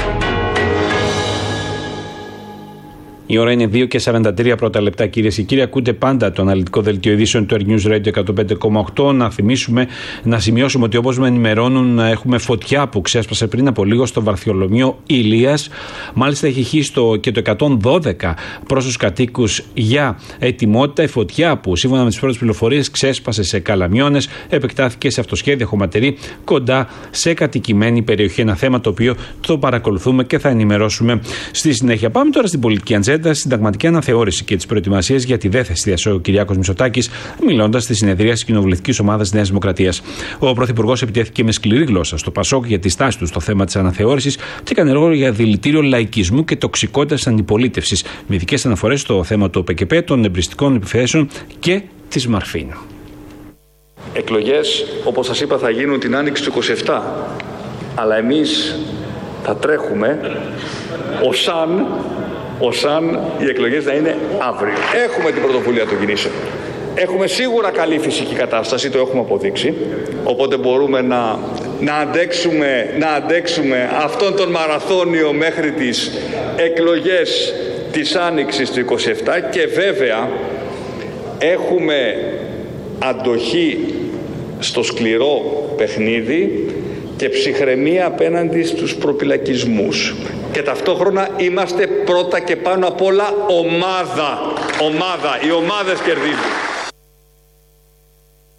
Η ώρα είναι δύο και σαράντα τρία πρώτα λεπτά, κυρίες και κύριοι. Ακούτε πάντα το αναλυτικό δελτίο ειδήσεων του Earth News Radio εκατόν πέντε κόμμα οκτώ. Να θυμίσουμε, να σημειώσουμε ότι όπως με ενημερώνουν, έχουμε φωτιά που ξέσπασε πριν από λίγο στο Βαρθολομείο Ηλίας. Μάλιστα έχει χύσει και το εκατόν δώδεκα προς τους κατοίκους για ετοιμότητα. Η φωτιά που σύμφωνα με τις πρώτες πληροφορίες ξέσπασε σε Καλαμιώνες, επεκτάθηκε σε αυτοσχέδια χωματερή κοντά σε κατοικημένη περιοχή. Ένα θέμα το οποίο το παρακολουθούμε και θα ενημερώσουμε στη συνέχεια. Πάμε τώρα στην πολιτική ατζέντα. Συνταγματική αναθεώρηση και τις προετοιμασίες για τη δεν θέση ο Κυριάκος Μητσοτάκης, μιλώντας στη συνεδρία της κοινοβουλευτικής ομάδας Νέας Δημοκρατίας. Ο Πρωθυπουργός επιτέθηκε με σκληρή γλώσσα στο Πασόκ για τη στάση του στο θέμα της αναθεώρησης και έκανε λόγο για δηλητήριο λαϊκισμού και τοξικότητας αντιπολίτευσης, με ειδικές αναφορές στο θέμα του ΟΠΕΚΕΠΕ, των εμπριστικών επιθέσεων και της Μαρφίν. Εκλογές, όπως σας είπα, θα γίνουν την άνοιξη του είκοσι επτά. Αλλά εμείς θα τρέχουμε ως αν ως αν οι εκλογές να είναι αύριο. Έχουμε την πρωτοβουλία των κινήσεων. Έχουμε σίγουρα καλή φυσική κατάσταση, το έχουμε αποδείξει. Οπότε μπορούμε να, να, αντέξουμε, να αντέξουμε αυτόν τον μαραθώνιο μέχρι τις εκλογές της άνοιξης του είκοσι επτά, και βέβαια έχουμε αντοχή στο σκληρό παιχνίδι και ψυχραιμία απέναντι στους προπυλακισμούς. Και ταυτόχρονα είμαστε πρώτα και πάνω απ' όλα ομάδα. Ομάδα. Οι ομάδες κερδίζουν.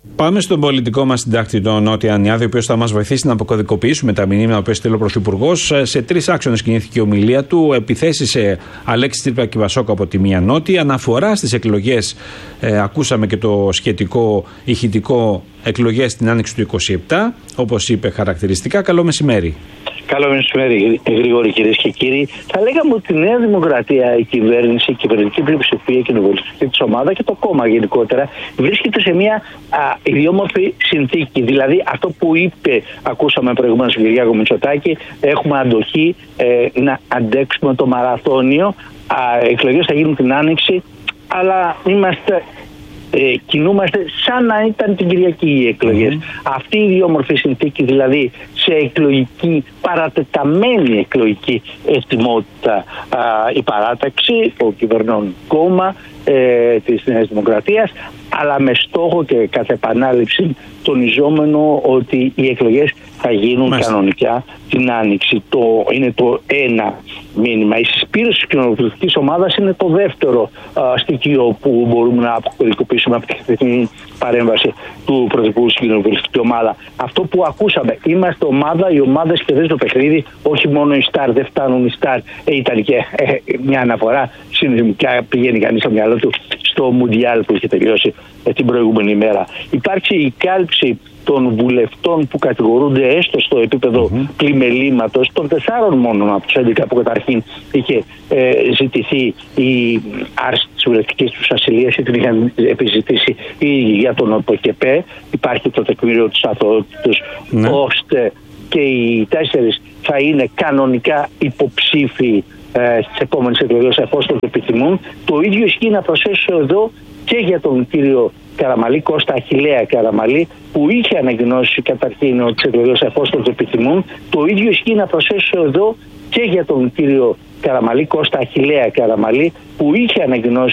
Πάμε στον πολιτικό μας συντάκτη, τον Νότια Ανιάδη, ο οποίος θα μας βοηθήσει να αποκωδικοποιήσουμε τα μηνύματα που έστειλε ο Πρωθυπουργός. Σε τρεις άξονες κινήθηκε η ομιλία του. Επιθέσεις σε Αλέξη Τσίπρα και Πασόκ από τη μία Νότια. Αναφορά στις εκλογές. Ε, ακούσαμε και το σχετικό ηχητικό εκλογές στην άνοιξη του είκοσι επτά. Όπως είπε χαρακτηριστικά. Καλό μεσημέρι. Καλό μεσημέρι, Γρηγόρη, κυρίες και κύριοι. Θα λέγαμε ότι η Νέα Δημοκρατία, η κυβέρνηση, η κυβερνητική πλειοψηφία, η κοινοβουλευτική της ομάδα και το κόμμα γενικότερα βρίσκεται σε μια α, ιδιόμορφη συνθήκη. Δηλαδή, αυτό που είπε, ακούσαμε προηγουμένως τον Κυριάκο Μητσοτάκη, έχουμε αντοχή ε, να αντέξουμε το μαραθώνιο. Εκλογές θα γίνουν την Άνοιξη, αλλά είμαστε. Ε, κινούμαστε σαν να ήταν την Κυριακή οι εκλογές. Mm. Αυτή η ιδιόμορφη συνθήκη, δηλαδή σε εκλογική, παρατεταμένη εκλογική ετοιμότητα, α, η παράταξη, το κυβερνών κόμμα ε, της Νέας Δημοκρατίας, αλλά με στόχο και κατά επανάληψη τονιζόμενο ότι οι εκλογές θα γίνουν Μάλιστα. κανονικά την Άνοιξη. Το, είναι το ένα μήνυμα. Η συσπήρωση της κοινοβουλευτικής ομάδας είναι το δεύτερο α, στοιχείο που μπορούμε να αποκωδικοποιήσουμε από τη χθεσινή παρέμβαση του Πρωθυπουργού στην κοινοβουλευτική ομάδα. Αυτό που ακούσαμε, είμαστε ομάδα, οι ομάδες κερδίζουν το παιχνίδι, όχι μόνο οι Σταρ, δεν φτάνουν οι Σταρ. Ε, ήταν και ε, μια αναφορά συνειδημικά, πηγαίνει κανείς στο μυαλό του στο Μουντιάλ που είχε τελειώσει ε, την προηγούμενη ημέρα. Υπάρχει η κάλυψη των βουλευτών που κατηγορούνται έστω στο επίπεδο mm-hmm. πλημελήματος, των τεσσάρων μόνο από τους έντεκα που καταρχήν είχε ε, ζητηθεί η άρση της βουλευτικής τους ασυλίας ή την είχαν επιζητήσει ή για τον ΟΠΟΚΕΠΕ. Υπάρχει το τεκμήριο της αθωότητος mm-hmm. ώστε και οι τέσσερις θα είναι κανονικά υποψήφοι ε, στις επόμενες εκλογές εφόσον το επιθυμούν. Το ίδιο ισχύει, να προσθέσω εδώ, και για τον κύριο Καραμαλή, Κώστα Αχιλλέα Καραμαλή, που είχε ανακοινώσει καταρχήν ότι τις εκλογές εφόσον το επιθυμούν. Το ίδιο ισχύει, να προσθέσω εδώ, και για τον κύριο Καραμαλή, Κώστα Αχιλλέα Καραμαλή, που είχε ανακοινώσει